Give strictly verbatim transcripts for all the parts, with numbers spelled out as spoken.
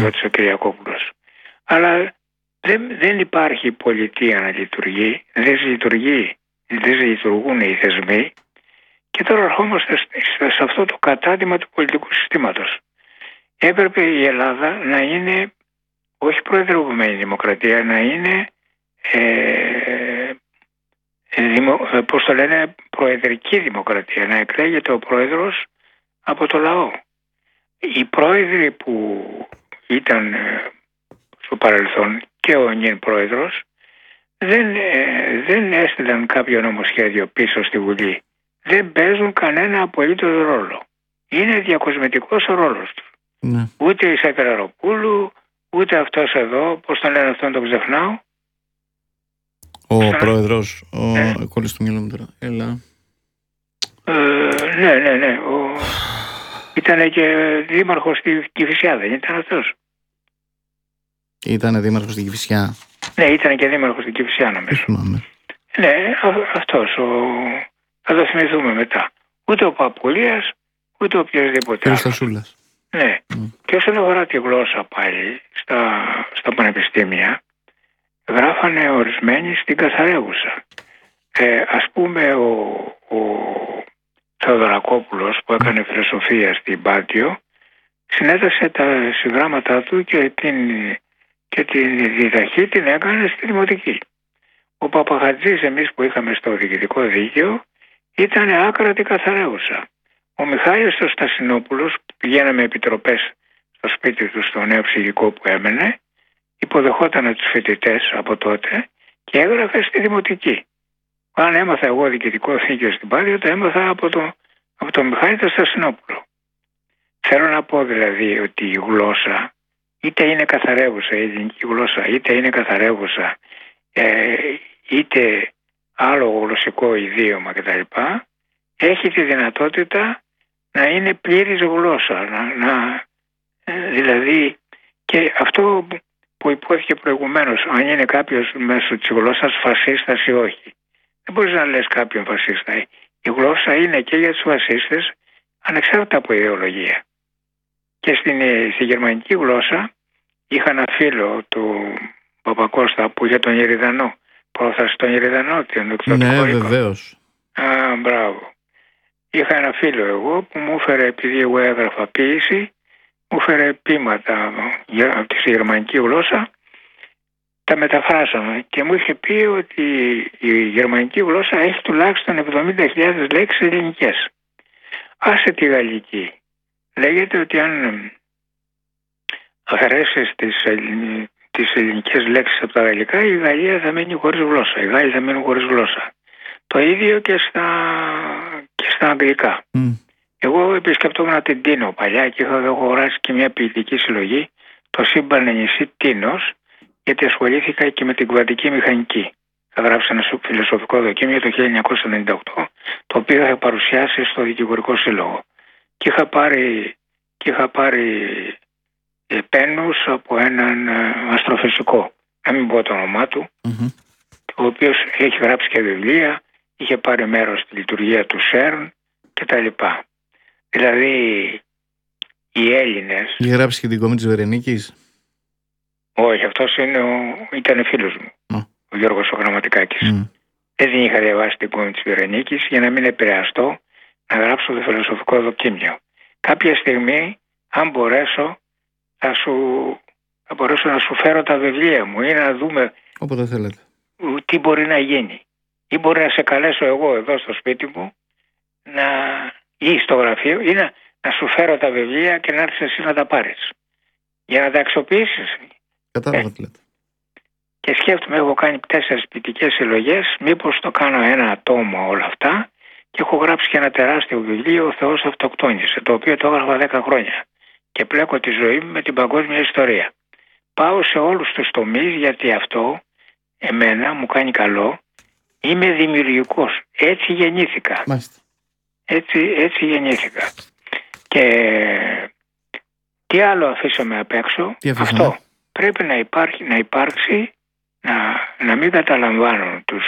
ρώτησε ο Κυριακόπουλος. Αλλά δεν, δεν υπάρχει πολιτεία να λειτουργεί, δεν λειτουργεί, δεν λειτουργούν οι θεσμοί και τώρα ερχόμαστε σε αυτό το κατάντημα του πολιτικού συστήματος. Έπρεπε η Ελλάδα να είναι όχι προεδρευμένη δημοκρατία, να είναι ε, δημο, πώς το λένε, προεδρική δημοκρατία, να εκλέγεται ο πρόεδρος από το λαό. Οι πρόεδροι που ήταν στο παρελθόν και ο νυν πρόεδρος δεν, ε, δεν έστειλαν κάποιο νομοσχέδιο πίσω στη Βουλή. Δεν παίζουν κανένα απολύτως ρόλο. Είναι διακοσμητικός ο ρόλος του. Ναι. Ούτε η Σακεραροπούλου, ούτε αυτός εδώ, πώς τον λένε αυτόν, τον ξεχνάω. Ο Σαν... πρόεδρος, ο ναι. κόλλησε το μυαλό μου τώρα. Έλα. Ε, ναι, ναι, ναι. Ο... Ήταν και δήμαρχος στη Κηφισιά, δεν ήταν αυτός? Ήταν δήμαρχος στην Κηφισιά. Ναι, ήταν και δήμαρχος στην Κηφισιά, νομίζω. Ναι, αυτός. Ο... Θα το θυμηθούμε μετά. Ούτε ο Παπουλίας, ούτε οποιοδήποτε άλλος. Στασούλας. Ναι. Mm. Και όσον αφορά τη γλώσσα πάλι στα, στα πανεπιστήμια, γράφανε ορισμένοι στην καθαρέουσα. Ε, ας πούμε ο, ο Θεοδωρακόπουλος που έκανε φιλοσοφία στην Πάτιο συνέτασε τα συγγράμματά του και την, και την διδαχή την έκανε στη δημοτική. Ο Παπαχατζής, εμείς που είχαμε στο διοικητικό δίκαιο, ήταν άκρατη καθαρέουσα. Ο Μιχάλης ο Στασινόπουλος, πηγαίναμε επιτροπές στο σπίτι του, στο νέο ψυχικό που έμενε, υποδεχόταν τους φοιτητές από τότε και έγραφε στη δημοτική. Αν έμαθα εγώ διοικητικό δίκαιο στην Πάτιο, το έμαθα από τον από το Μιχάλη τον Στασινόπουλο. Θέλω να πω δηλαδή ότι η γλώσσα, είτε είναι καθαρεύουσα η ελληνική γλώσσα, είτε είναι καθαρεύουσα, ε, είτε άλλο γλωσσικό ιδίωμα κτλ., έχει τη δυνατότητα να είναι πλήρης γλώσσα. Να, να, δηλαδή, και αυτό που υπόθηκε προηγουμένως, αν είναι κάποιος μέσω της γλώσσας φασίστας ή όχι. Δεν μπορείς να λες κάποιον φασίστα. Η γλώσσα είναι και για τους φασίστες ανεξάρτητα από ιδεολογία. Και στην, στη γερμανική γλώσσα είχα ένα φίλο του Παπακώστα που για τον Ιεριδανό. Πρόθασε τον Ιεριδανό, τον εκδοτικό Ναι, οίκο. βεβαίως. Α, μπράβο. Είχα ένα φίλο εγώ που μου έφερε, επειδή εγώ έγραφα ποίηση, μου έφερε ποίηματα από τη γερμανική γλώσσα, τα μεταφράσαμε και μου είχε πει ότι η γερμανική γλώσσα έχει τουλάχιστον εβδομήντα χιλιάδες λέξεις ελληνικές. Άσε τη γαλλική. Λέγεται ότι αν αφαιρέσεις τις, ελλην... τις ελληνικές λέξεις από τα γαλλικά, η Γαλλία θα μείνει χωρίς γλώσσα. Οι Γάλλοι θα μείνουν χωρίς γλώσσα. Το ίδιο και στα, και στα αγγλικά. Mm. Εγώ επισκεπτόμουν την Τίνο παλιά και είχα αγοράσει και μια ποιητική συλλογή, το σύμπαν νησί Τίνος, γιατί ασχολήθηκα και με την κουβαντική μηχανική. Θα γράψει ένα φιλοσοφικό δοκίμιο το χίλια εννιακόσια ενενήντα οκτώ, το οποίο είχα παρουσιάσει στο Δικηγορικό Σύλλογο. Και είχα πάρει, και είχα πάρει ε, πένους από έναν ε, αστροφυσικό, να μην πω το όνομά του, mm-hmm. ο οποίος έχει γράψει και βιβλία, είχε πάρει μέρος στη λειτουργία του ΣΕΡΝ κτλ. Δηλαδή οι Έλληνες... Είχε γράψει και την κόμη της Βερενίκης. Όχι, αυτός είναι ο... ήταν φίλος μου, mm. ο Γιώργος ο Γραμματικάκης. Mm. Δεν είχα διαβάσει την κόμη της Βερενίκης για να μην επηρεαστώ να γράψω το φιλοσοφικό δοκίμιο. Κάποια στιγμή, αν μπορέσω, θα, σου... θα μπορέσω να σου φέρω τα βιβλία μου ή να δούμε όποτε θέλετε τι μπορεί να γίνει. Ή μπορεί να σε καλέσω εγώ εδώ στο σπίτι μου να... ή στο γραφείο ή να... να σου φέρω τα βιβλία και να έρθεις εσύ να τα πάρεις. Για να τα αξιοποιήσεις. Κατάλαβα τι λέτε. Και σκέφτομαι, έχω κάνει τέσσερις ποιητικές συλλογές, μήπως το κάνω ένα ατόμο όλα αυτά και έχω γράψει και ένα τεράστιο βιβλίο, «Ο Θεός αυτοκτόνησε», το οποίο το έγραφα δέκα χρόνια και πλέκω τη ζωή μου με την παγκόσμια ιστορία. Πάω σε όλους τους τομείς γιατί αυτό εμένα μου κάνει καλό, είμαι δημιουργικός, έτσι γεννήθηκα. Μάλιστα. Έτσι, έτσι γεννήθηκα. Και τι άλλο αφήσαμε απ' έξω, αυτό. Πρέπει να, υπάρχει, να υπάρξει, να, να μην καταλαμβάνουν τους...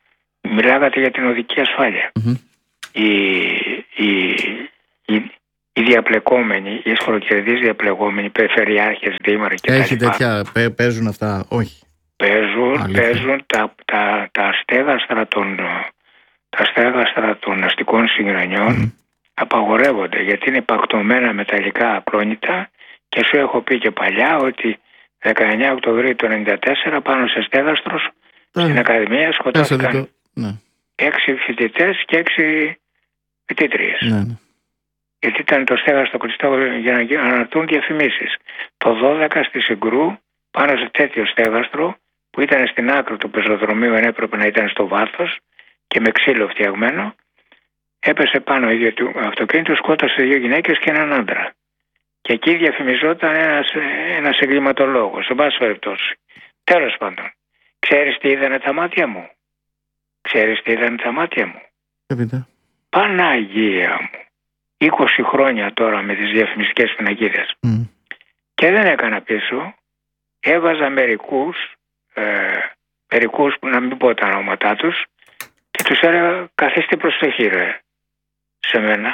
Μιλάγατε για την οδική ασφάλεια. Mm-hmm. Η, η, η, οι διαπλεκόμενοι, οι σχολοκερδείς διαπλεκόμενοι, περιφερειάρχες, δήμαρχοι κτλ. Έχει τέτοια, παίζουν αυτά, όχι. Παίζουν, παίζουν τα, τα, τα στέγαστρα των, τα στέγαστρα των αστικών συγγενειών mm. απαγορεύονται, γιατί είναι υπακτωμένα μεταλλικά ακρόνητα, και σου έχω πει και παλιά ότι δεκαεννέα Οκτωβρίου του χίλια εννιακόσια ενενήντα τέσσερα πάνω σε στέγαστρος mm. στην Ακαδημία σκοτώθηκαν mm. έξι φοιτητές και έξι φοιτήτριες. Mm. Γιατί ήταν το στέγαστρο κλειστό για να αναρτούν διαφημίσεις. Το δώδεκα στη Συγκρού, πάνω σε τέτοιο στέγαστρο, που ήταν στην άκρη του πεζοδρομίου, ενώ έπρεπε να ήταν στο βάθος και με ξύλο φτιαγμένο, έπεσε πάνω ίδιο του αυτοκίνητο, σκότωσε δύο γυναίκες και έναν άντρα. Και εκεί διαφημιζόταν ένας, ένας εγκληματολόγος, εν πάση περιπτώσει. Τέλος πάντων, ξέρεις τι είδανε τα μάτια μου? Ξέρεις τι είδανε τα μάτια μου? Έπειτα. Παναγία μου. είκοσι χρόνια τώρα με τις διαφημιστικές πινακίδες. Mm. Και δεν έκανα πίσω. Έβαζα μερικούς, ε, μερικούς που να μην πω τα ονόματά τους, και τους έλεγα καθίστε προσοχή ρε σε μένα.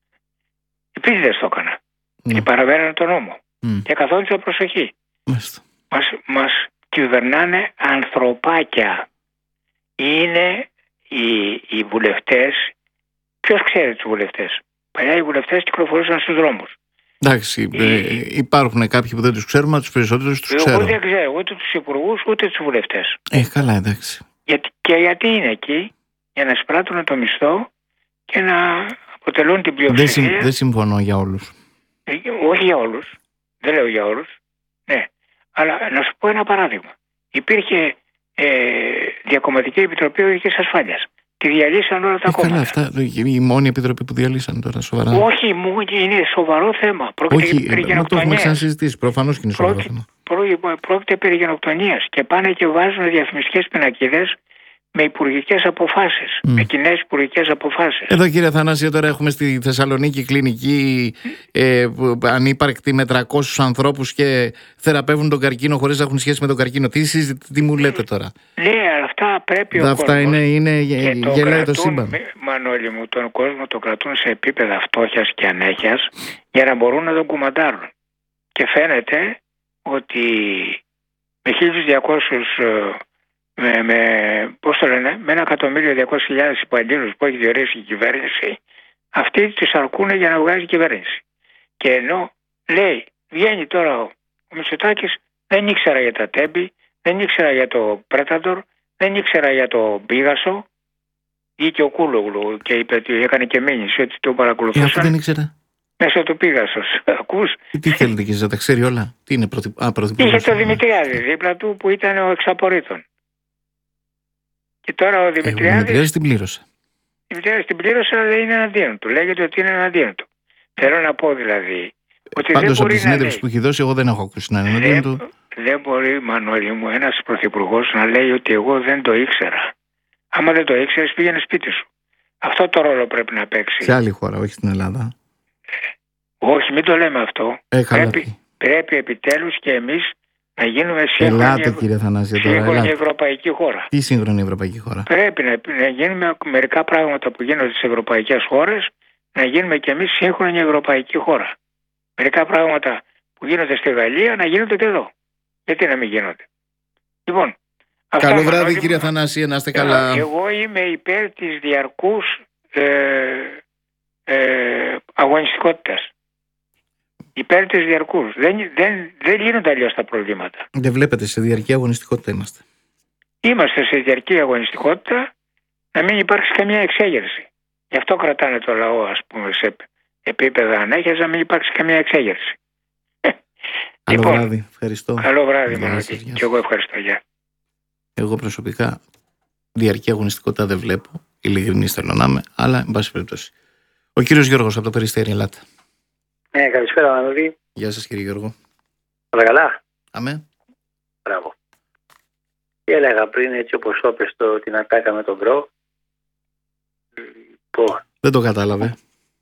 Επίσης το έκανα. Mm. Και παραβαίνανε τον νόμο. Mm. Και καθόντουσα προσοχή. Mm. Μας, μας κυβερνάνε ανθρωπάκια. Είναι οι, οι βουλευτές. Ποιος ξέρει τους βουλευτές? Παλιά οι βουλευτές κυκλοφορούσαν στους δρόμους. Εντάξει, οι... ε, υπάρχουν κάποιοι που δεν τους ξέρουμε, τους περισσότερους τους ξέρω. Εγώ δεν ξέρω ούτε τους υπουργούς ούτε τους βουλευτές. Ε, καλά, εντάξει. Γιατί, και γιατί είναι εκεί? Για να σπράττουν το μισθό και να αποτελούν την πλειοψηφία. Δεν, συμ, δεν συμφωνώ για όλους. Ε, όχι για όλους. Δεν λέω για όλους. Ναι. Αλλά να σου πω ένα παράδειγμα. Υπήρχε ε, Διακομματική Επιτροπή Οδικής Ασφάλειας. Τη διαλύσαν όλα τα ε, κόμματα. Καλά, αυτά, η μόνη επιτροπή που διαλύσαν τώρα, σοβαρά. Όχι, μόνη, είναι σοβαρό θέμα. Πρόκειται Όχι, περί γενοκτονίας. Το έχουμε ξανασυζητήσει. Προφανώς και είναι σοβαρό θέμα. Πρόκειται, πρόκειται περί γενοκτονίας. Και πάνε και βάζουν διαφημιστικές πινακίδες με υπουργικές αποφάσεις. Mm. Με κοινές υπουργικές αποφάσεις. Εδώ, κύριε Θανάση, τώρα έχουμε στη Θεσσαλονίκη κλινική ε, ανύπαρκτη με τριακόσιους ανθρώπους και θεραπεύουν τον καρκίνο χωρίς να έχουν σχέση με τον καρκίνο. Τι, συζητή, τι μου λέτε τώρα? Ναι, αυτά πρέπει ο αυτά κόσμος. Είναι, είναι, γελάει το σύμπαν. Μανώλη μου, τον κόσμο το κρατούν σε επίπεδα φτώχειας και ανέχειας για να μπορούν να τον κουμαντάρουν. Και φαίνεται ότι με χίλιους διακόσιους με, με, πώς το λένε, με ένα εκατομμύριο διακόσιες χιλιάδες υπαλλήλους που έχει διορίσει η κυβέρνηση, αυτοί τις αρκούν για να βγάζει η κυβέρνηση. Και ενώ λέει, βγαίνει τώρα ο, ο Μητσοτάκης, δεν ήξερα για τα Τέμπη, δεν ήξερα για το Πρέταντορ, δεν ήξερα για το Πίγασο, ή και ο Κούλογλου και είπε ότι έκανε και μήνυση ότι το παρακολουθούσαν. Ε, δεν ήξερα. Μέσω του Πίγασος. Ακούς? Τι θέλετε και να τα ξέρει όλα? Τι είναι πρωθυ... Α, Είχε το Δημητριάδη δίπλα του που ήταν ο εξαπορρίτων. Και τώρα ο Δημητριάδης... Ο Δημητριάδης την πλήρωσε. Ο Δημητριάδης την πλήρωσε, αλλά είναι εναντίον του. Λέγεται ότι είναι εναντίον του. Θέλω να πω δηλαδή... Ότι πάντως δεν από τη συνέντευξη λέει... που έχει δώσει, εγώ δεν έχω ακούσει να είναι εναντίον του. Δεν μπορεί, Μανώλη μου, ένας πρωθυπουργός να λέει ότι εγώ δεν το ήξερα. Άμα δεν το ήξερες, πήγαινε σπίτι σου. Αυτό το ρόλο πρέπει να παίξει. Σε άλλη χώρα, όχι στην Ελλάδα. Όχι, μην το λέμε αυτό. Ε, πρέπει, πρέπει επιτέλους και εμείς να γίνουμε σύγχρονη, ελάτε, κύριε Θανάση, τώρα, σύγχρονη ελάτε. ευρωπαϊκή χώρα. Τι σύγχρονη ευρωπαϊκή χώρα? Πρέπει να, να γίνουμε μερικά πράγματα που γίνονται στις ευρωπαϊκές χώρες, να γίνουμε και εμείς σύγχρονη ευρωπαϊκή χώρα. Μερικά πράγματα που γίνονται στη Γαλλία να γίνονται και εδώ. Γιατί να μην γίνονται? Λοιπόν, καλό αυτά, βράδυ, κύριε Θανάση, να είστε καλά. Εγώ είμαι υπέρ της διαρκούς ε, ε, αγωνιστικότητας. Υπέρ της διαρκούς. Δεν, δεν, δεν λύνονται αλλιώς τα προβλήματα. Δεν βλέπετε, σε διαρκή αγωνιστικότητα είμαστε. Είμαστε σε διαρκή αγωνιστικότητα, να μην υπάρξει καμία εξέγερση. Γι' αυτό κρατάνε το λαό, ας πούμε, σε επίπεδα ανέχειας, να μην υπάρξει καμία εξέγερση. Καλό λοιπόν, βράδυ, ευχαριστώ. Καλό βράδυ, Μανώλη. Και εγώ ευχαριστώ. Γεια. Εγώ προσωπικά διαρκή αγωνιστικότητα δεν βλέπω. Ειλικρινής θέλω να είμαι, αλλά εν πάση περιπτώσει. Ο κύριος Γιώργος από το Περιστέρι, ελάτε. Ναι, καλησπέρα, Μανώλη. Γεια σας, κύριε Γιώργο. Όλα καλά? Αμέ. Μπράβο. Και έλεγα πριν, έτσι όπως το είπες, το, την ατάκα με τον Μπρο. Λοιπόν. Δεν το κατάλαβε.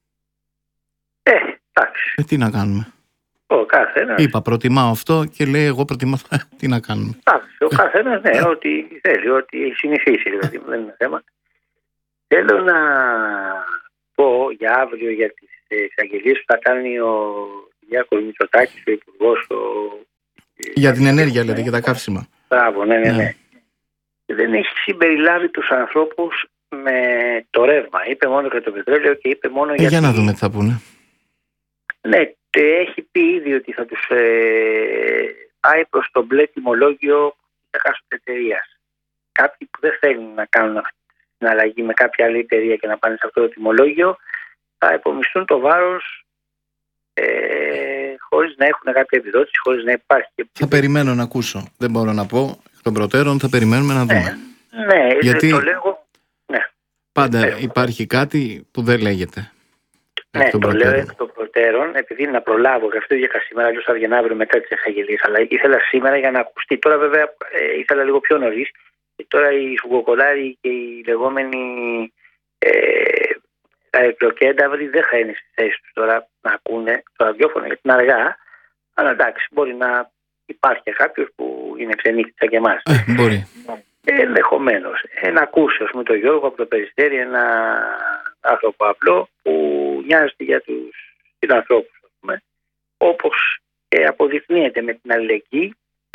Ε, εντάξει. Ε, τι να κάνουμε? Ο καθένας. Είπα, προτιμάω αυτό και λέει, εγώ προτιμάω. Τι να κάνουμε? Εντάξει, ο καθένας, ναι, ό,τι θέλει, ό,τι έχει συνηθίσει, δηλαδή, δεν είναι θέμα. Θέλω να πω για αύριο για τις εξαγγελίες που θα κάνει ο Κυριάκος Μητσοτάκης, ο Υπουργός. Ο... Για την ενέργεια, λέτε, για τα καύσιμα. Μπράβο, ναι, ναι, ναι. ναι. Δεν έχει συμπεριλάβει τους ανθρώπους με το ρεύμα. Είπε μόνο για το πετρέλαιο και είπε μόνο ε, για. Για να δούμε τι θα πούνε. Ναι, έχει πει ήδη ότι θα τους ε, πάει προς το μπλε τιμολόγιο εκάστοτε εταιρείας. Κάποιοι που δεν θέλουν να κάνουν αυτή την αλλαγή με κάποια άλλη εταιρεία και να πάνε σε αυτό το τιμολόγιο θα υπομισθούν το βάρος ε, χωρίς να έχουν κάποια επιδότηση, χωρίς να υπάρχει. Θα περιμένω να ακούσω. Δεν μπορώ να πω εκ των προτέρων, θα περιμένουμε να δούμε. Ναι, ναι, γιατί το λέγω. Ναι. πάντα ε, υπάρχει κάτι που δεν λέγεται. Ναι, το προτέρων. Λέω εκ των προτέρων, επειδή να προλάβω, γι' αυτό βγήκα σήμερα, αλλιώς θα βγαίνω αύριο μετά τις εξαγγελίες. Αλλά ήθελα σήμερα για να ακουστεί. Τώρα, βέβαια, ε, ήθελα λίγο πιο νωρίς. Τώρα οι σουγκοκολάροι και οι λεγόμενοι ε, αεροπλοκένταυροι δεν θα είναι στη θέση τους τώρα να ακούνε το ραδιόφωνο γιατί είναι αργά. Αλλά εντάξει, μπορεί να υπάρχει κάποιος που είναι ξενύχτη σαν και εμάς. Ε, μπορεί. Ε, ενδεχομένως. Ε, να ακούσει, ας πούμε, τον Γιώργο από το Περιστέρι, ένα άνθρωπο απλό που νοιάζεται για τους συνανθρώπους, ας πούμε, όπως ε, αποδεικνύεται με την αλληλεγγύη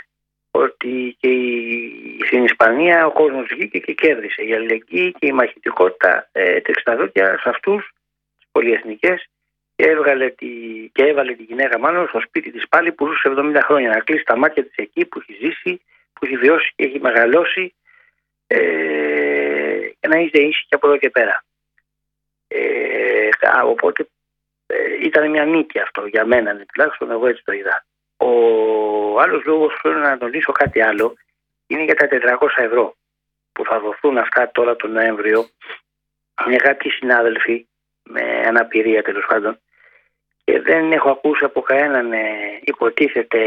ότι και η, στην Ισπανία ο κόσμος βγήκε και κέρδισε. Η αλληλεγγύη και η μαχητικότητα ε, τεξιταδόκια σε αυτούς τις πολυεθνικές και, έβγαλε τη, και έβαλε τη γυναίκα μάλλον στο σπίτι της πάλι που ζούσε εβδομήντα χρόνια να κλείσει τα μάτια της εκεί που έχει ζήσει, που έχει βιώσει και έχει μεγαλώσει ε, και να είσαι ήσυχη και από εδώ και πέρα. Ε, οπότε ε, ήταν μια νίκη αυτό για μένα, ναι, τουλάχιστον εγώ έτσι το είδα. Ο άλλος λόγος που θέλω να τονίσω κάτι άλλο είναι για τα τετρακόσια ευρώ που θα δοθούν αυτά τώρα τον Νοέμβριο. Είναι κάποιοι συνάδελφοι με αναπηρία τέλος πάντων και δεν έχω ακούσει από κανέναν ε, υποτίθεται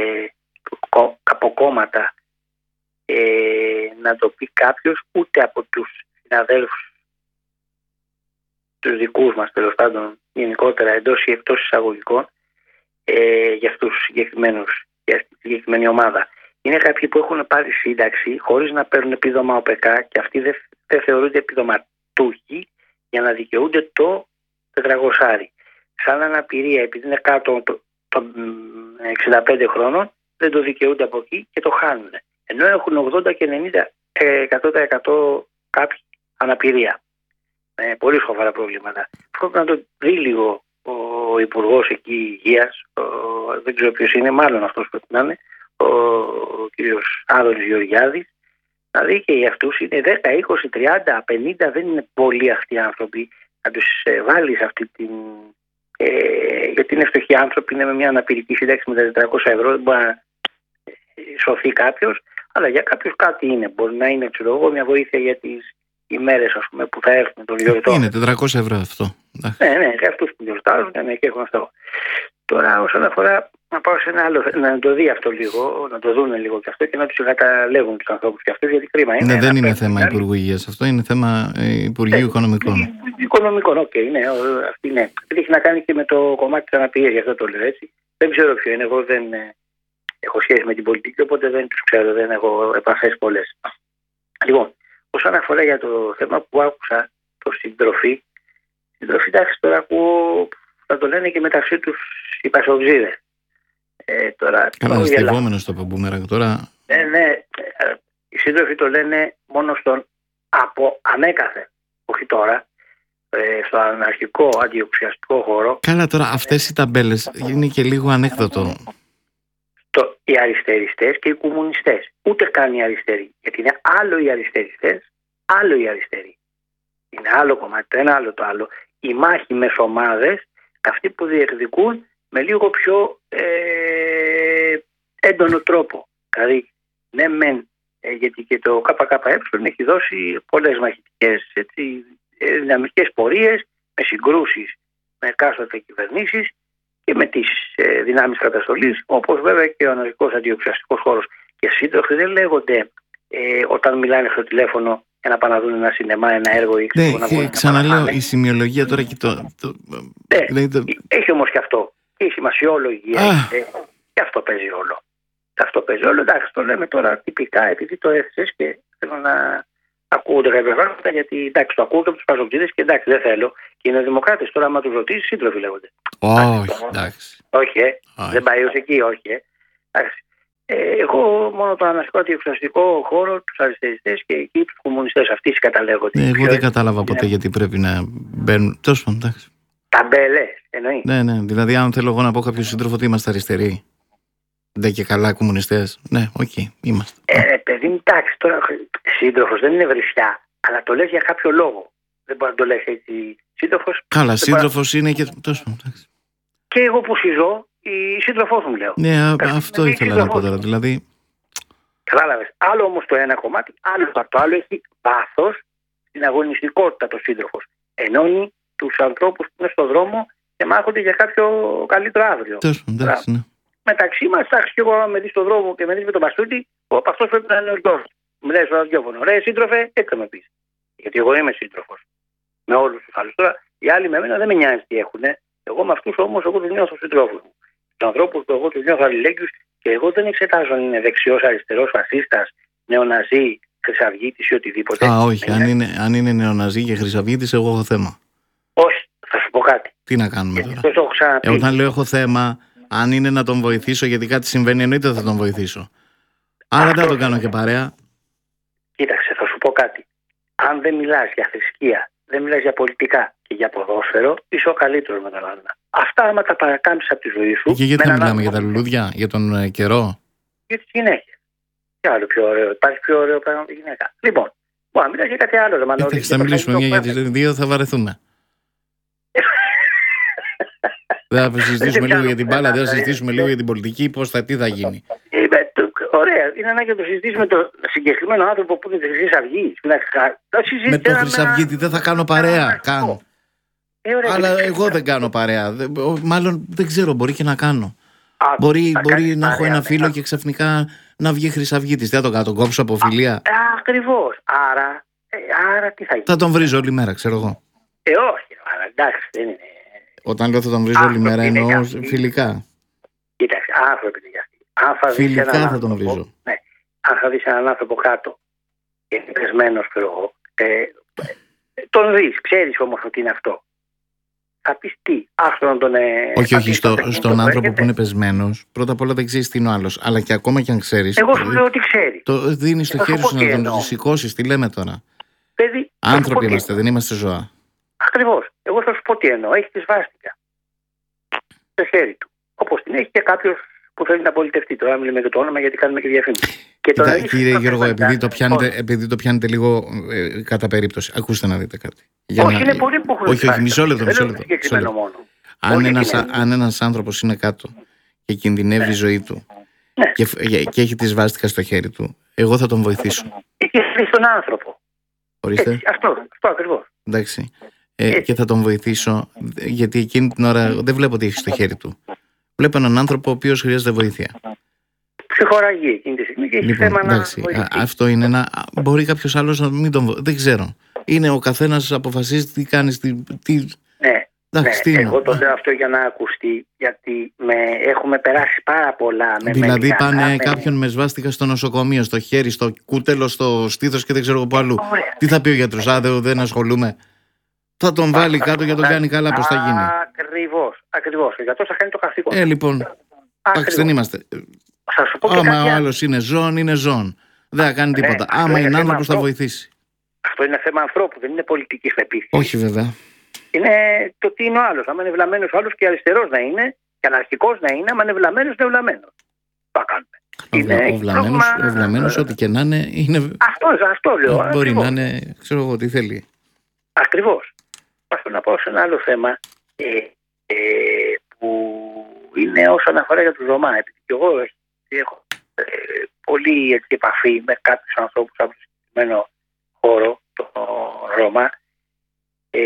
από κόμματα ε, να το πει κάποιος, ούτε από τους συναδέλφους τους δικούς μας τέλος πάντων γενικότερα εντός ή εκτός εισαγωγικών ε, για αυτούς τους συγκεκριμένους, για αυτή τη συγκεκριμένη ομάδα. Είναι κάποιοι που έχουν πάρει σύνταξη χωρίς να παίρνουν επίδομα ΟΠΕΚΑ και αυτοί δεν, δεν θεωρούνται επιδοματούχοι για να δικαιούνται το τετρακόσια. Σαν αναπηρία, επειδή είναι κάτω των εξήντα πέντε χρόνων, δεν το δικαιούνται από εκεί και το χάνουν. Ενώ έχουν ογδόντα και ενενήντα τοις εκατό κάποιοι αναπηρία. Με πολύ σοβαρά προβλήματα. Πρέπει να το δει λίγο ο Υπουργός εκεί Υγείας, ο, δεν ξέρω ποιος είναι, μάλλον αυτός πρέπει να είναι, ο, ο κύριος Άδωνης Γεωργιάδης, να δει και για αυτούς είναι δέκα, είκοσι, τριάντα, πενήντα, δεν είναι πολλοί αυτοί οι άνθρωποι, να τους ε, βάλεις αυτή την. Ε, γιατί είναι φτωχοί άνθρωποι, είναι με μια αναπηρική σύνταξη με τα τετρακόσια ευρώ, δεν μπορεί να σωθεί κάποιος, αλλά για κάποιους κάτι είναι. Μπορεί να είναι, ξέρω εγώ, μια βοήθεια για τις ημέρες, ας πούμε, που θα έρθουν τον γιορτό. Είναι τετρακόσια ευρώ αυτό. Ναι, ναι, για αυτούς που γιορτάζουν, ναι, και έχουν αυτό. Τώρα, όσον αφορά, να πάω σε ένα άλλο, να το δει αυτό λίγο, να το δουν λίγο και αυτό και να τους καταλέγουν τους ανθρώπους και αυτούς, γιατί κρίμα είναι. Ναι, δεν είναι θέμα Υπουργού Υγείας αυτό, είναι θέμα Υπουργείου Οικονομικών. Οικονομικών, οκ, okay, ναι, αυτή ναι. Έχει να κάνει και με το κομμάτι της αναπηρίας, γι' αυτό το λέω έτσι. Δεν ξέρω ποιο είναι, εγώ δεν έχω σχέση με την πολιτική, οπότε δεν τους ξέρω, δεν έχω επαφές πολλές. Λοιπόν, όσον αφορά για το θέμα που άκουσα, το συντροφή, συντροφή εντάξει τώρα ακούω, θα το λένε και μεταξύ τους οι πασοξίδες. Ε, τώρα, καλά, στιβόμενος το Παμπούμερα τώρα. Ναι, ναι, οι σύντροφοι το λένε μόνο στον από ανέκαθεν, όχι τώρα, ε, στο αναρχικό αντιοξιαστικό χώρο. Καλά, τώρα αυτές οι ταμπέλες είναι και λίγο ανέκδοτο. Το, οι αριστεριστές και οι κομμουνιστές. Ούτε καν οι αριστεροί. Γιατί είναι άλλο οι αριστεριστές, άλλο οι αριστεροί. Είναι άλλο κομμάτι, το ένα άλλο το άλλο. Οι μάχοι μεσομάδες, αυτοί που διεκδικούν με λίγο πιο ε, έντονο τρόπο. Δηλαδή, ναι μεν, ε, γιατί και το ΚΚΕ έχει δώσει πολλές μαχητικές έτσι, δυναμικές πορείες με συγκρούσεις με εκάστοτε κυβερνήσεις και με τις ε, δυνάμεις καταστολής, όπως βέβαια και ο αναλυτικός αντιοξιαστικός χώρος. Και σύντροφοι δεν λέγονται ε, όταν μιλάνε στο τηλέφωνο για να πάνε να δουν ένα σινεμά, ένα έργο ή ξέρω, ναι, να ξαναλέω, η σημειολογία τώρα και το. το ναι, δηλαδή το... έχει όμως και αυτό. Και η σημασιολογία. Ε, και αυτό παίζει ρόλο. Και αυτό παίζει ρόλο. Εντάξει, το λέμε τώρα τυπικά επειδή το έθεσες και θέλω να ακούγονται κάποια πράγματα, γιατί εντάξει, το ακούω και από τους παζοκτήδες και εντάξει, δεν θέλω. Και είναι δημοκράτες. Τώρα, άμα τους ρωτήσεις, σύντροφοι λέγονται. Όχι, εντάξει. Όχι, ε. Όχι. Δεν πάει ως εκεί, όχι. Ε. Εντάξει. Ε, εγώ μόνο το ανασυγκρότητο εξωστικό χώρο, τους αριστεριστές και εκεί τους κομμουνιστές. Αυτοί καταλέγονται. Ναι, εγώ δεν κατάλαβα ποτέ γιατί πρέπει να μπαίνουν. Τόσο πάντων, εντάξει. Ταμπέλες, εννοεί. Ναι, ναι. Δηλαδή, αν θέλω εγώ να πω κάποιο σύντροφο ότι είμαστε αριστεροί. Δεν και καλά κομμουνιστές. Ναι, οκ, okay, είμαστε. Ε, παιδί μου, εντάξει, τώρα σύντροφος δεν είναι βρισιά, αλλά το λες για κάποιο λόγο. Δεν μπορεί να το λες έτσι. Σύντροφος. Καλά, σύντροφος είναι και. Τόσο πάντων, εντάξει. Και εγώ που συζώ, η σύντροφός μου λέω. Ναι, α, αυτό ήθελα να πω τώρα. Δηλαδή. Κατάλαβες. Άλλο όμως το ένα κομμάτι, άλλο το άλλο έχει βάθος στην αγωνιστικότητα το σύντροφος. Ενώνει τους ανθρώπους που είναι στον δρόμο και μάχονται για κάποιο καλύτερο αύριο. Τόσο πάντων, εντάξει, ναι. Μεταξύ μας, εντάξει, και εγώ άμα με δεις στον δρόμο και με δεις με τον μπαστούτη, από αυτός πρέπει να είναι ο γιος. Μου λέει στο ραδιόφωνο, ρε σύντροφε, έτσι θα με πεις. Γιατί εγώ είμαι σύντροφος. Με όλους τους άλλους. Τώρα οι άλλοι με μένα δεν με νοιάζει τι έχουνε. Εγώ με αυτούς όμως, εγώ τους νιώθω συντρόφους μου. Τους ανθρώπους που εγώ τους νιώθω αλληλέγγυους και εγώ δεν εξετάζω αν είναι δεξιός, αριστερός, φασίστας, νεοναζί, χρυσαυγίτης ή οτιδήποτε. Α, όχι. Αν είναι, αν είναι νεοναζί και χρυσαυγίτης, εγώ έχω θέμα. Όχι, θα σου πω κάτι. Τι να κάνουμε Γιατί τώρα. το έχω ξαναπεί. Ε, όταν λέω έχω θέμα, αν είναι να τον βοηθήσω γιατί κάτι συμβαίνει, εννοείται θα τον βοηθήσω. Άρα δεν θα τον κάνω και παρέα. Κοίταξε, θα σου πω κάτι. Αν δεν μιλάς για θρησκεία, δεν μιλάς για πολιτικά και για ποδόσφαιρο, είσαι ο καλύτερος με τον άλλον. Αυτά άμα τα παρακάμψεις από τη ζωή σου. Και γιατί με θα έναν μιλάμε για τα άνθρωπο, λουλούδια, για τον ε, καιρό. Για τις γυναίκες. Τι άλλο πιο ωραίο. Υπάρχει πιο ωραίο πράγμα από τη γυναίκα. Λοιπόν, μπορεί να μιλάς για κάτι άλλο. Ρε, Μανώλη, Εντάξει, και θα το μιλήσουμε μια κάνει για το τις δύο, θα βαρεθούμε. Δεν θα συζητήσουμε λίγο για την μπάλα, δεν θα συζητήσουμε λίγο για την πολιτική, πώς θα, τι θα γίνει. Είπε, το- ωραία, είναι ανάγκη να το συζητήσουμε το συγκεκριμένο άνθρωπο που είναι τη Χρυσή Αυγή. Με το Χρυσαυγίτη δεν θα κάνω παρέα καν. Ε, ωραία, Αλλά και- εγώ δεν κάνω παρέα. Δεν- ο- Μάλλον δεν ξέρω, μπορεί και να κάνω. Α, Μπορεί, θα μπορεί κάνεις να έχω παρέα, ένα ναι. φίλο και ξαφνικά να βγει Χρυσαυγίτης. Δεν θα το κάνω, τον κόψω από φιλία. Ακριβώς. Άρα, ε, άρα τι θα γίνει. Θα τον βρίζω όλη μέρα, ξέρω εγώ. Ε, όχι, αλλά εντάξει, δεν είναι. Όταν λέω θα τον βρίζω όλη Άνθρωποι μέρα, είναι εννοώ αυτοί. φιλικά. Κοίταξε, άνθρωποι είναι αυτοί. Αν θα δεις Φιλικά έναν θα τον άνθρωπο- βρίζω. Ναι, αν θα δεις έναν άνθρωπο κάτω και είναι πεσμένος, ξέρω εγώ, ε, ε, τον δεις, ξέρεις όμως ότι είναι αυτό. Θα πεις τι, άστο να τον. Ε, Όχι, θα όχι, πεις στο, το παιχνίδι στον που άνθρωπο έρχεται. που είναι πεσμένος, πρώτα απ' όλα δεν ξέρει τι είναι ο άλλος. Αλλά και ακόμα και αν ξέρει. Εγώ σου λέω ότι ξέρει. Το δίνει στο Θα σου χέρι πω σου τι να τον εννοώ. σηκώσει. Τι λέμε τώρα. Παιδί, θα σου πω Άνθρωποι τι είμαστε, εννοώ. δεν είμαστε ζώα. Ακριβώς. Εγώ θα σου πω τι εννοώ. Έχει τη σβάστηκα στο χέρι του. Όπως την έχει και κάποιος που θέλει να πολιτευτεί. Τώρα μιλάμε για το όνομα γιατί κάνουμε και διαφήμιση. Και τον Κοίτα, έχει κύριε στο Γιώργο, φεύγοντα. επειδή το, πιάνετε, Όχι, επειδή το πιάνετε λίγο ε, κατά περίπτωση, ακούστε να δείτε κάτι. Για όχι να- είναι πολύ που έχουν όχι, όχι, σβάστηκα. μισό λεπτό, Δεν μισό λέω λεπτό, συγκεκριμένο μισό μόνο. Αν Όχι ένας, εκείνο. αν ένας άνθρωπος είναι κάτω και κινδυνεύει η ζωή του Ναι. και, φ- και έχει τη σβάστηκα στο χέρι του, εγώ θα τον βοηθήσω. Έχει δει στον άνθρωπο. Ορίστε, Έτσι, αυτό, αυτό ακριβώς. εντάξει. Ε, και θα τον βοηθήσω, γιατί εκείνη την ώρα δεν βλέπω τι έχει στο χέρι του. Βλέπω έναν άνθρωπο ο οποίος χρειάζεται βοήθεια. Ψυχοραγεί εκείνη τη στιγμή και έχει Λοιπόν, θέμα να εντάξει, α, βοηθήσει. αυτό είναι ένα. α, Μπορεί κάποιος άλλος να μην τον βοηθήσει. Δεν ξέρω. Είναι ο καθένας αποφασίζει τι κάνει. Τι, τι, Ναι. εντάξει, τι Ναι, είναι. εγώ το λέω αυτό για να ακουστεί, γιατί με, έχουμε περάσει πάρα πολλά. Με Δηλαδή μερικά, πάνε με- κάποιον με σβάστηκα στο νοσοκομείο, στο χέρι, στο κούτελο, στο στήθος και δεν ξέρω εγώ που αλλού. Ωραία. Τι θα πει ο γιατρός, α, δεν, δεν ασχολούμαι. Θα τον βάλει κάτω και τον κάνει καλά, πώς θα γίνει. Ακριβώς, ακριβώς. Ο γιατρός θα κάνει το καθήκον. Ε, λοιπόν, εντάξει, δεν είμαστε. Θα σου πω και Άμα κάτι ο άλλο. άλλος είναι ζώων, είναι ζώων. Δεν θα κάνει Ναι, τίποτα. αυτό Άμα είναι είναι θέμα άνθρωπος, θα ανθρώπου. βοηθήσει. Αυτό είναι θέμα ανθρώπου, δεν είναι πολιτικής πεποίθησης. Όχι βέβαια. Είναι το τι είναι ο άλλος. Αν είναι βλαμμένος ο άλλος και αριστερός να είναι, και αναρχικός να είναι, άμα είναι βλαμμένος, είναι βλαμμένος. Το κάνουμε. Ο, Είναι- βλα, ο, έχει βλαμμένος, πρόβλημα- ο βλαμμένος, ό,τι και να είναι, είναι Αυτό, αυτό λέω. μπορεί ακριβώς. να είναι, ξέρω εγώ τι θέλει. Ακριβώς. Πάω να πάω σε ένα άλλο θέμα ε, ε, που είναι όσον αφορά για τους Ρωμά. Επειδή και εγώ έχω ε, πολύ έτσι, επαφή με κάποιους ανθρώπους από το συγκεκριμένο χώρο, το Ρώμα, ε,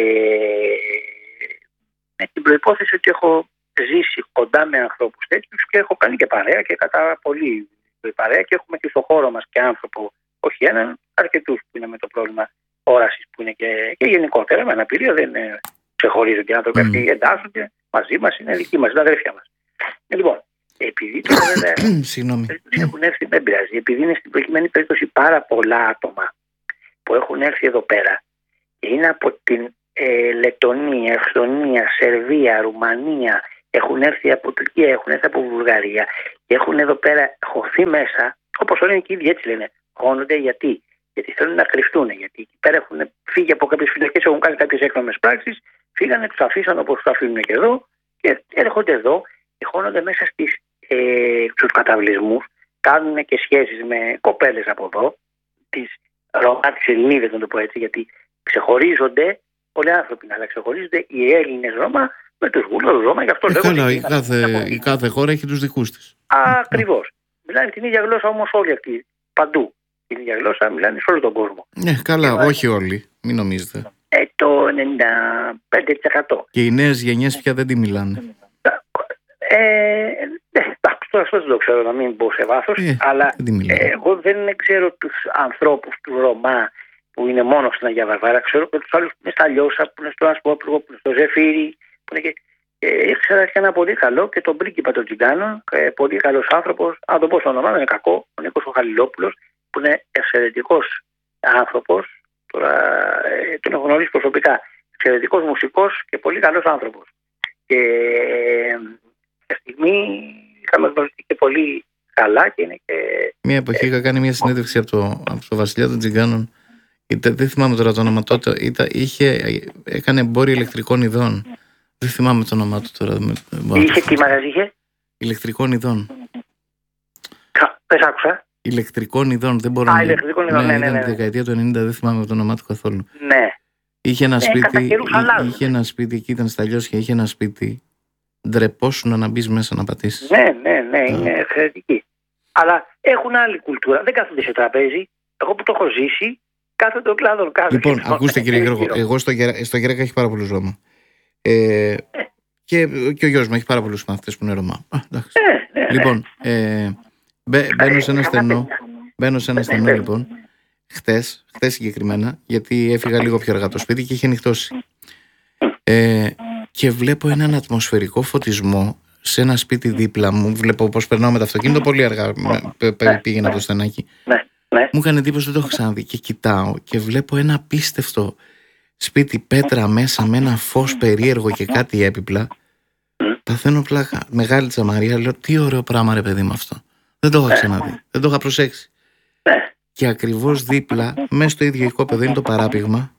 με την προϋπόθεση ότι έχω ζήσει κοντά με ανθρώπους τέτοιους και έχω κάνει και παρέα και κατά πολύ παρέα και έχουμε και στο χώρο μας και άνθρωπο, όχι έναν, αρκετούς που είναι με το πρόβλημα όρασης που είναι και, και γενικότερα με αναπηρία, δεν είναι, ξεχωρίζονται οι άνθρωποι Mm. αυτοί, εντάσσονται μαζί μας, είναι δικοί μας, είναι αδέρφια μας. Ε, λοιπόν, επειδή τώρα βέβαια Συγγνώμη. έχουν έρθει, δεν πειράζει, επειδή είναι στην προκειμένη περίπτωση πάρα πολλά άτομα που που έχουν έρθει εδώ πέρα και είναι από την ε, Λετονία, Εσθονία, Σερβία, Ρουμανία, έχουν έρθει από Τουρκία, έχουν έρθει από Βουλγαρία και έχουν εδώ πέρα χωθεί μέσα, όπως το λένε και οι ίδιοι, έτσι λένε. Χώνονται γιατί. Γιατί θέλουν να κρυφτούν. Γιατί εκεί πέρα έχουν φύγει από κάποιες φυλακές, έχουν κάνει κάποιες έκνομες πράξεις, φύγανε, τους αφήσαν όπως τους αφήνουν και εδώ και έρχονται εδώ και χώνονται μέσα στις, ε, στους καταβλισμούς, κάνουν και σχέσεις με κοπέλες από εδώ, τις Ρωμά, τις Ελληνίδες, να το πω έτσι, γιατί ξεχωρίζονται πολλοί άνθρωποι, αλλά ξεχωρίζονται οι Έλληνες Ρώμα με τους Βούλγαρους Ρώμα. Γι' αυτό ε, λέω. Καλά, η κάθε, η κάθε χώρα έχει τους δικούς της. Ακριβώς. Μιλάνε την ίδια γλώσσα όμως όλοι αυτοί. Παντού. Την ίδια γλώσσα μιλάνε σε όλο τον κόσμο. Ναι, καλά, και όχι όλοι. Μην νομίζετε. Ε, το ενενήντα πέντε τοις εκατό. Και οι νέες γενιές πια δεν τη μιλάνε. Ε, ναι, αυτό δεν το ξέρω, να μην μπω σε βάθος, ε, αλλά ε, εγώ δεν ξέρω τους ανθρώπους του Ρωμά που είναι μόνο στην Αγία Βαρβάρα. Ξέρω και τους άλλους που είναι στα Λιώσα, που είναι στο Ασπόπλογο, που είναι στο Ζεφύρι. Που είναι και, ε, ήξερα και ένα πολύ καλό και τον πρίγκιπα των Τζιγκάνων, ε, πολύ καλός άνθρωπος, αν το πω στο όνομα, είναι κακό, ο Νίκος ο Χαλιλόπουλος, που είναι εξαιρετικός άνθρωπος, τώρα ε, τον έχω γνωρίσει προσωπικά, εξαιρετικός μουσικός και πολύ καλός άνθρωπος. Και ε, μια στιγμή είχαμε γνωριστεί και πολύ καλά και είναι και... Μια εποχή είχα κάνει μια συνέντευξη από το, από το Βασιλιά των Τζιγκάνων. Είτε, δεν θυμάμαι τώρα το όνομα τότε. Είτε, είχε, έκανε εμπόριο ηλεκτρικών ειδών. Δεν θυμάμαι το όνομά του τώρα. Είχε τι μαγαζί είχε? Ηλεκτρικών ειδών. Δεν σ' άκουσα. Ηλεκτρικών ειδών. Δεν μπορώ Α, να... ηλεκτρικών ειδών, ναι, ναι, ναι. Τη δεκαετία του ενενήντα, δεν θυμάμαι το όνομά του καθόλου. Ναι. Είχε ένα, ναι, σπίτι, είχε, είχε ένα σπίτι, εκεί ήταν στα Λιώσια, είχε ένα σπίτι. Ντρεπόσουν να μπει μέσα να πατήσεις. Ναι, ναι, ναι, είναι εξαιρετική. Αλλά έχουν άλλη κουλτούρα. Δεν κάθονται σε τραπέζι. Εγώ που το έχω ζήσει, κάθονται ο κλάδο κάτω. Λοιπόν, ακούστε κύριε Γιώργο, εγώ στο, στο Γερέκα έχει πάρα πολλούς Ρώμα. Ε, και, και ο γιος μου έχει πάρα πολλούς μαθητές που είναι Ρωμά. Α, ναι, ναι, ναι. Λοιπόν, ε, μπαι, μπαίνω σε ένα στενό. Μπαίνω σε ένα στενό, λοιπόν. Χτες, χτες συγκεκριμένα, γιατί έφυγα λίγο πιο αργά το σπίτι και είχε νυχτώσει. Ε, και βλέπω έναν ατμοσφαιρικό φωτισμό σε ένα σπίτι δίπλα μου. Βλέπω πως περνάω με το αυτοκίνητο πολύ αργά. Πήγαινα από το στενάκι. Μου έκανε εντύπωση, δεν το έχω ξαναδεί. Και κοιτάω και βλέπω ένα απίστευτο σπίτι, πέτρα μέσα με ένα φως περίεργο και κάτι έπιπλα. Παθαίνω πλάκα. Μεγάλη τζαμαρία. Λέω, τι ωραίο πράγμα, ρε παιδί μου αυτό. Δεν το είχα ξαναδεί. Δεν το είχα προσέξει. Και ακριβώς δίπλα, μέσα στο ίδιο οικόπεδο, είναι το παράπηγμα.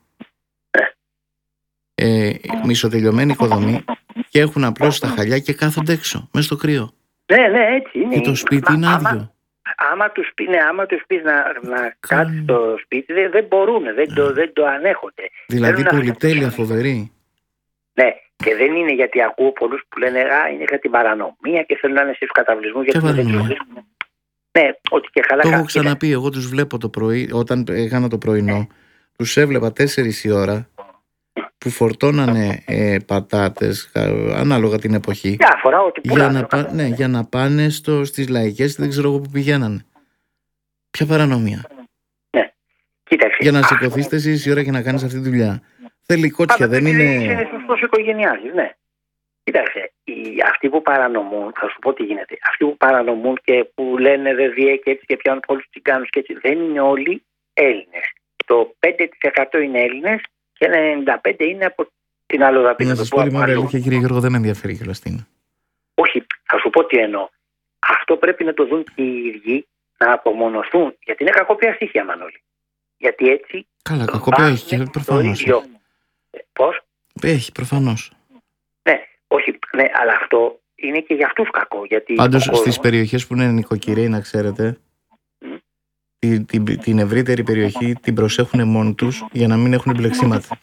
Ε, μισοτελειωμένη οικοδομή και έχουν απλώσει τα χαλιά και κάθονται έξω, μέσα στο κρύο. Ναι, ναι, έτσι είναι. Και το σπίτι είναι άδειο. Άμα, άμα τους πει, ναι, άμα τους πεις να, να κάτσει στο σπίτι, δεν, δεν μπορούν, δεν, yeah. το, δεν το ανέχονται. Δηλαδή πολυτέλεια φοβερή. Ναι, και δεν είναι γιατί ακούω πολλούς που λένε α, είναι για την παρανομία και θέλουν να είναι στους καταβλισμούς. Και παρανομία. Ναι, ότι και καλά. Το έχω ξαναπεί, εγώ τους βλέπω το πρωί, όταν έκανα το πρωινό, τους έβλεπα τέσσερις η ώρα που φορτώνανε ε, πατάτες, ανάλογα την εποχή, διάφορα, ό,τι για, να πά, ναι, για να πάνε στο, στις λαϊκές, δεν ξέρω εγώ που πηγαίνανε. Ποια παρανομία. Ναι. Κοίταξε. Για να σηκωθείς τέσσερις η ώρα και να κάνεις αυτή τη δουλειά. Θέλει κότσια, δεν είναι... Είναι σωστός οικογενειάρχης, ναι. Κοίταξε, οι, αυτοί που παρανομούν, θα σου πω τι γίνεται, αυτοί που παρανομούν και που λένε δε διέ και έτσι και πιάνουν πολλούς τσιγκάνους και έτσι, δεν είναι όλοι Έλληνες. Το πέντε τοις εκατό είναι Έλληνες και ένα ενενήντα πέντε τοις εκατό είναι από την Αλλοδαπή. Να σας πω τη μαύρη αλήθεια, κύριε Γιώργο, δεν με ενδιαφέρει κιόλας τι είναι. Όχι, θα σου πω τι εννοώ. Αυτό πρέπει να το δουν και οι ίδιοι, να απομονωθούν, γιατί είναι κακοπία στοιχεία, Μανώλη. Γιατί έτσι... Καλά, κακοπία έχει και προφανώς. Πώς? Έχει, προφανώς. Ναι, όχι, ναι, αλλά αυτό είναι και για αυτούς κακό. Γιατί πάντως στις περιοχές που είναι νοικοκυρέοι, να ξέρετε, mm. την, την, την ευρύτερη περιοχή την προσέχουν μόνοι τους για να μην έχουν μπλεξίματα.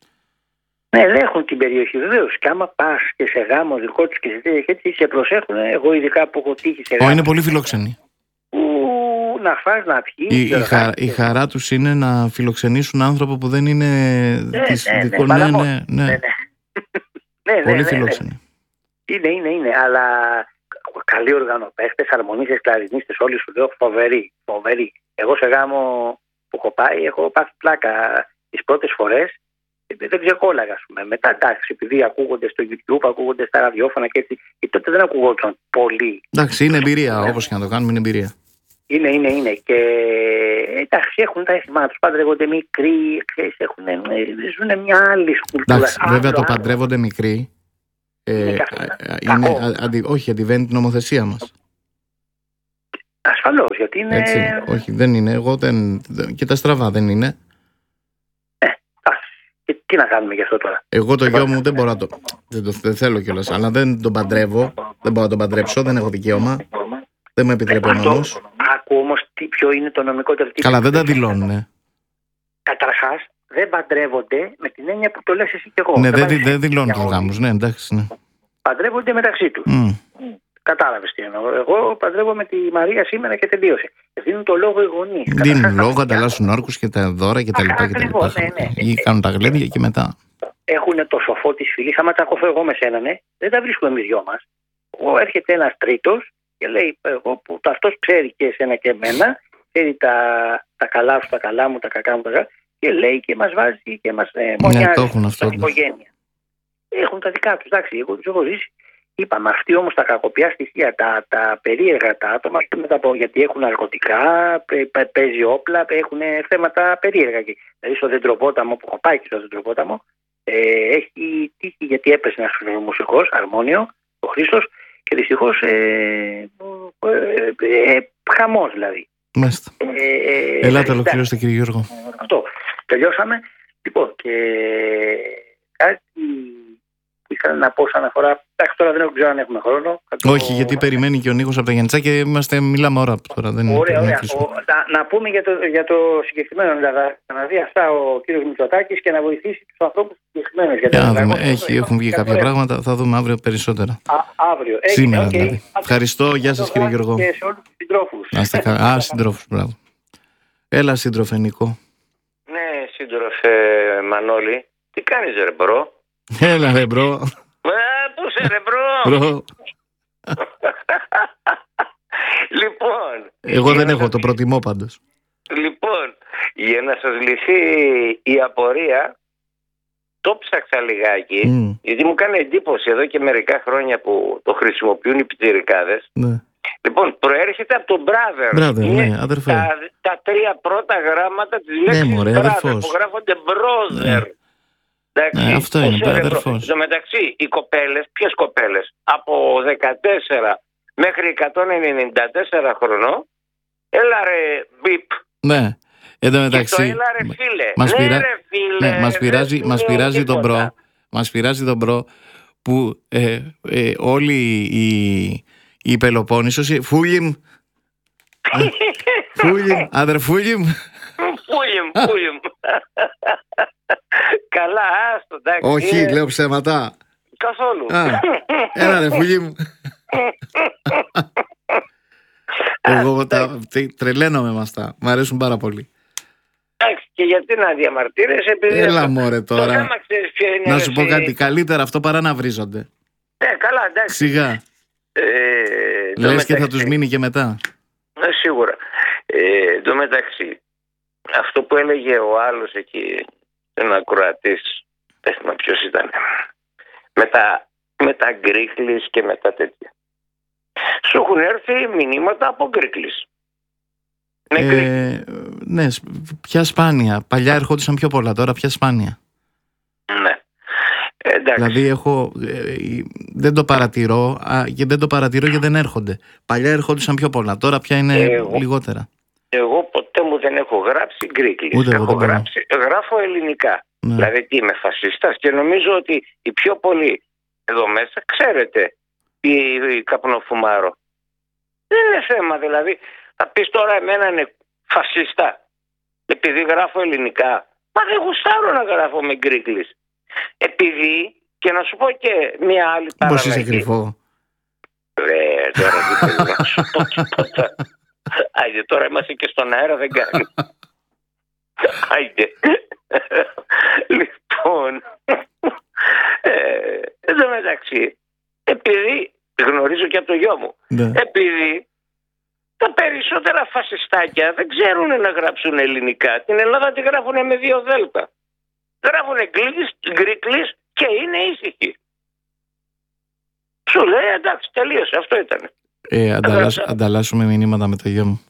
Ναι, ελέγχουν την περιοχή βεβαίως. Και άμα πας και σε γάμο δικό τους και σε τέτοια έτσι, σε προσέχουν. Εγώ ειδικά που έχω τύχει σε γάμο. Ω, είναι πολύ φιλόξενοι. Που να φας, να πιείς. Η, η, χα, η χαρά τους είναι να φιλοξενήσουν άνθρωπο που δεν είναι ναι, της ναι, δικό. Ναι, ναι, ναι, ναι, ναι. ναι, ναι. Πολύ ναι, φιλόξενοι. Ναι. Είναι, είναι, είναι. Αλλά καλοί οργανοπαίχτες, αρμονίστες, κλαρινίστες, όλοι σου λέω φοβεροί. Φοβεροί. Εγώ σε γάμο που έχω πάει, έχω πάθει πλάκα τις πρώτες φορές. Δεν ξεκόλαγα, ας πούμε. Μετά, εντάξει, επειδή ακούγονται στο YouTube, ακούγονται στα ραδιόφωνα και έτσι, και τότε δεν ακούγονταν πολύ. Εντάξει, είναι εμπειρία, όπως και να το κάνουμε, είναι εμπειρία. Είναι, είναι, είναι. Και εντάξει, έχουν τα έθιμά τους, παντρεύονται μικροί, έχουν, ζουν μια άλλη σκουλτούρα. Εντάξει, βέβαια το παντρεύονται μικροί. Ε, είναι, είναι αντι, όχι, αντιβαίνει την νομοθεσία μας. Ασφαλώς, γιατί είναι... Έτσι, όχι, δεν είναι. Εγώ δεν... Και τα στραβά δεν είναι. Ε, και τι να κάνουμε γι' αυτό τώρα. Εγώ το γιο μου δεν μπορώ να το... Δεν, το, δεν θέλω κιόλας, αλλά δεν τον παντρεύω. Δεν μπορώ να τον παντρέψω, δεν έχω δικαίωμα. Δεν μου επιτρέπει ο νόμος. Άκου όμως τι, ποιο είναι το νομικό τερτύπημα. Καλά, δεν τα δηλώνουνε. Καταρχάς, δεν παντρεύονται με την έννοια που το λες εσύ και εγώ. Ναι, δεν, δεν, δεν δηλώνουν τους γάμους. Ναι, εντάξει, ναι. Παντρεύονται μεταξύ τους. Mm. Κατάλαβες τι εννοώ. Εγώ παντρεύω με τη Μαρία σήμερα και τελείωσε. Δίνουν το λόγο οι γονείς. Δίνουν λόγο, ανταλλάσσουν όρκους και τα δώρα και τα λοιπά. Και τα λοιπά. Ναι, ναι. Ή κάνουν τα γλέντια και μετά. Έχουν το σοφό της φυλής. Άμα τα έχω φέρω εγώ με σένα, ναι, δεν τα βρίσκουμε εμείς δυο μας. Εγώ έρχεται ένας τρίτος και λέει: εγώ που αυτός ξέρει και εσένα και εμένα, ξέρει τα, τα καλά σου, τα καλά μου, τα κακά μου, τα κακά, και λέει και μας βάζει και μας ε, μονιάζει. Ναι, το έχουν αυτό. Οικογένεια. Έχουν τα δικά τους. Εντάξει, εγώ τους έχω ζήσει. Είπαμε, αυτοί όμως τα κακοποιά στοιχεία, τα, τα περίεργα τα άτομα, γιατί έχουν ναρκωτικά, παίζει όπλα, έχουν θέματα περίεργα. Δηλαδή στο Δεντροπόταμο, που έχω πάει και στο Δεντροπόταμο, ε, έχει τύχει γιατί έπεσε ένας μουσικός, αρμόνιο, ο Χρήστος, και δυστυχώς ε, ε, ε, ε, χαμός δηλαδή. Μάλιστα. Ε, ε, Ελάτε, ολοκληρώστε κύριε Γιώργο. Αυτό. Τελειώσαμε. Λοιπόν, και κάτι που ήθελα να πω σαν αφορά. Εντάξει, τώρα δεν ξέρω αν έχουμε χρόνο. Όχι, το... γιατί περιμένει και ο Νίκος από τα Γιαννιτσά και είμαστε, μιλάμε ώρα τώρα. Δεν ωραία, ωραία. Ο, να, να πούμε για το, για το συγκεκριμένο. Να, να δει αυτά ο κύριος Μητσοτάκης και να βοηθήσει τους ανθρώπους συγκεκριμένους. Για για δούμε. Έχει, έχουν βγει κάποια πράγματα. Θα δούμε αύριο περισσότερα. Α, αύριο. Σήμερα okay. δηλαδή. Ευχαριστώ. Γεια σας κύριε Γιώργο. Και σε όλους τους συντρόφους. Να είστε καλά. Α, συντρόφους, μπράβο. Έλα σύντροφε Νίκο. Ναι, σύντροφε Μανώλη. Τι κάνεις ρε μπρο? Έλα ρε μπρο. Πού είσαι ρε μπρο? Μπρο. Λοιπόν. Εγώ δεν έχω, το προτιμώ πάντως. Λοιπόν, για να σας λυθεί η απορία, το ψάξα λιγάκι, mm. γιατί μου κάνει εντύπωση εδώ και μερικά χρόνια που το χρησιμοποιούν οι πιτσιρικάδες. Ναι. Λοιπόν, προέρχεται από τον brother. Brother, ναι, αδερφέ. Τα, τα τρία πρώτα γράμματα της λέξης ναι, μωρέ, brother αδερφός. που γράφονται brother. Ναι. Ναι, αυτό είναι, αδερφός. Στο μεταξύ, οι κοπέλες, ποιες κοπέλες, από δεκατέσσερα μέχρι εκατόν ενενήντα τέσσερα χρονών, έλα ρε μπιπ. Ναι, εδώ μεταξύ. Και το έλα ρε φίλε. Μας, ναι, πειρά... ρε, φίλε, ναι, μας πειράζει, ρε, μας πειράζει τον μπρο. Μας πειράζει τον μπρο που ε, ε, όλοι οι, οι Πελοπόννησος, φούλιμ, φούλιμ, αδερφούλιμ. Φούλιμ, φούλιμ. Καλά, άστο, εντάξει. Όχι, είναι... λέω ψέματα. Καθόλου. Α, έλα ρε φούλι μου. Εγώ τα, τρελαίνομαι με αυτά. Μ' αρέσουν πάρα πολύ. Εντάξει, και γιατί να διαμαρτύρεσαι, επειδή... Έλα μωρέ τώρα. Το θέμα ξέρεις ποιο είναι. Να σου πω κάτι, καλύτερα αυτό παρά να βρίζονται. Ναι, καλά, εντάξει. Σιγά. Ε, Λες μεταξύ... και θα τους μείνει και μετά. Ναι, σίγουρα. Ε, το μεταξύ, αυτό που έλεγε ο άλλος εκεί, ένα ακροατής, δεν θυμάμαι ποιος ήταν, με τα, με τα γκρίκλις και με τα τέτοια. Σου έχουν έρθει μηνύματα από γκρίκλις. Ε, ναι, πια σπάνια. Παλιά ερχόντουσαν πιο πολλά, τώρα πια σπάνια. Ναι. Εντάξει. Δηλαδή έχω, ε, δεν το παρατηρώ α, και δεν το παρατηρώ γιατί δεν έρχονται. Παλιά ερχόντουσαν πιο πολλά, τώρα πια είναι εγώ, λιγότερα. Εγώ ποτέ μου δεν έχω γράψει γκρίκλις. Έχω γράψει, γράφω ελληνικά. Ναι. Δηλαδή τι, είμαι φασίστας και νομίζω ότι οι πιο πολλοί εδώ μέσα ξέρετε τι καπνοφουμάρω. Δεν είναι θέμα δηλαδή. Θα πεις τώρα εμένα είναι φασίστα επειδή γράφω ελληνικά. Μα δεν γουστάρω να γράφω με γκρίκλις. Επειδή, και να σου πω και μια άλλη παραλλαγή. Πώς είσαι κρυφό. Ε, τώρα δεν θέλω να σου πω τίποτα. Άιντε, τώρα είμαστε και στον αέρα, δεν κάνει. Άιντε. Λοιπόν, ε, εδώ μεταξύ, επειδή γνωρίζω και από το γιο μου, ναι. επειδή τα περισσότερα φασιστάκια δεν ξέρουν να γράψουν ελληνικά. Την Ελλάδα τη γράφουν με δύο δέλτα. Γράφουν γκρίκλις και είναι ήσυχοι. Σου λέει εντάξει, τελείωσε, αυτό ήταν. Ε, ανταλλάσ, ανταλλάσσουμε μηνύματα με το γιο μου.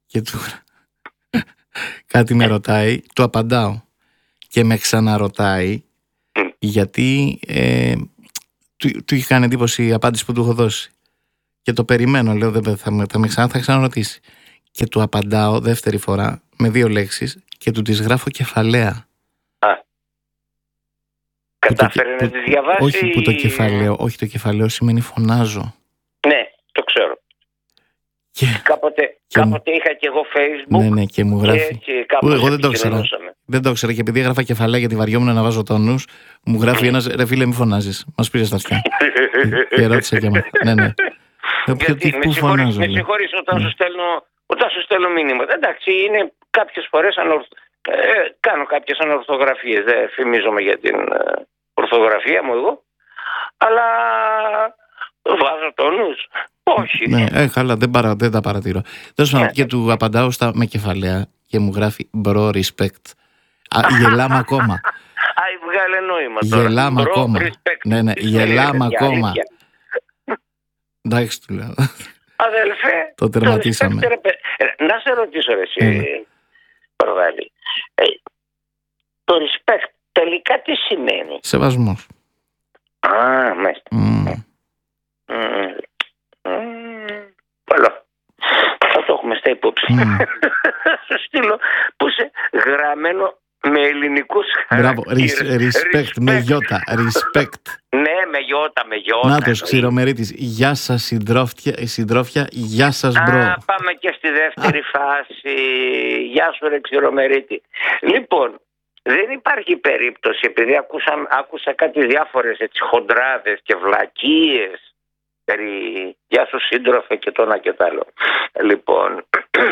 και του κάτι με ρωτάει, του απαντάω και με ξαναρωτάει γιατί ε, του, του είχε κάνει εντύπωση η απάντηση που του έχω δώσει και το περιμένω, λέω δεν θα με, θα με ξανά, θα ξαναρωτήσει και του απαντάω δεύτερη φορά με δύο λέξεις και του τις γράφω κεφαλαία. Α, κατάφερε να τις διαβάσει? Όχι που το κεφαλαίο, όχι το κεφαλαίο σημαίνει φωνάζω. Ναι, το ξέρω. Και, κάποτε, και κάποτε είχα και εγώ Facebook. Ναι, ναι, και μου γράφει. Και, και εγώ δεν το ήξερα. Δεν το ήξερα και επειδή έγραφα κεφαλαία γιατί βαριόμουν να βάζω τόνους, μου γράφει ένας ρε φίλε, μη φωνάζεις. Μας πήρε στα αυτιά. Και ρώτησα και εμένα. Ναι, ναι. Γιατί, με συγχωρείς, με συγχωρείς όταν, ναι. σου στέλνω, όταν σου στέλνω μήνυμα. Εντάξει, είναι κάποιες φορές ανορθ... ε, κάνω κάποιες ανορθογραφίες. Δεν φημίζομαι για την ε, ορθογραφία μου εγώ. Αλλά βάζω τόνους. Όχι. Ναι, ε, καλά, δεν, παρα, δεν τα παρατηρώ. Τέλος πάντων, και του απαντάω στα, με κεφαλαία και μου γράφει bro respect. Α, γελάμε ακόμα. Άι, βγάλε νόημα τώρα. Γελάμε ακόμα. Ναι, ναι, γελάμε ακόμα. Εντάξει, του λέω. Αδελφέ, το τερματίσαμε. Το respect, να σε ρωτήσω ρε εσύ, Προβάλλη. Ε, το respect τελικά τι σημαίνει? Σεβασμός. Α, μάλιστα. Mm. Mm. Mm. Καλό. Θα το έχουμε στα υπόψη. Mm. Θα σου στείλω που είσαι γραμμένο με ελληνικούς χαρακτήρες. Μπράβο, respect, respect, με γιώτα, respect. Ναι, με γιώτα, με γιώτα. Νάτος, Ξηρομερίτης, γεια σας συντρόφια, συντρόφια, γεια σας μπρο. Α, πάμε και στη δεύτερη φάση. Γεια σου ρε Ξηρομερίτη. Λοιπόν, δεν υπάρχει περίπτωση, επειδή άκουσα, άκουσα κάτι διάφορες έτσι, χοντράδες και βλακίες περί γεια σου σύντροφε και το ένα και το άλλο. Λοιπόν,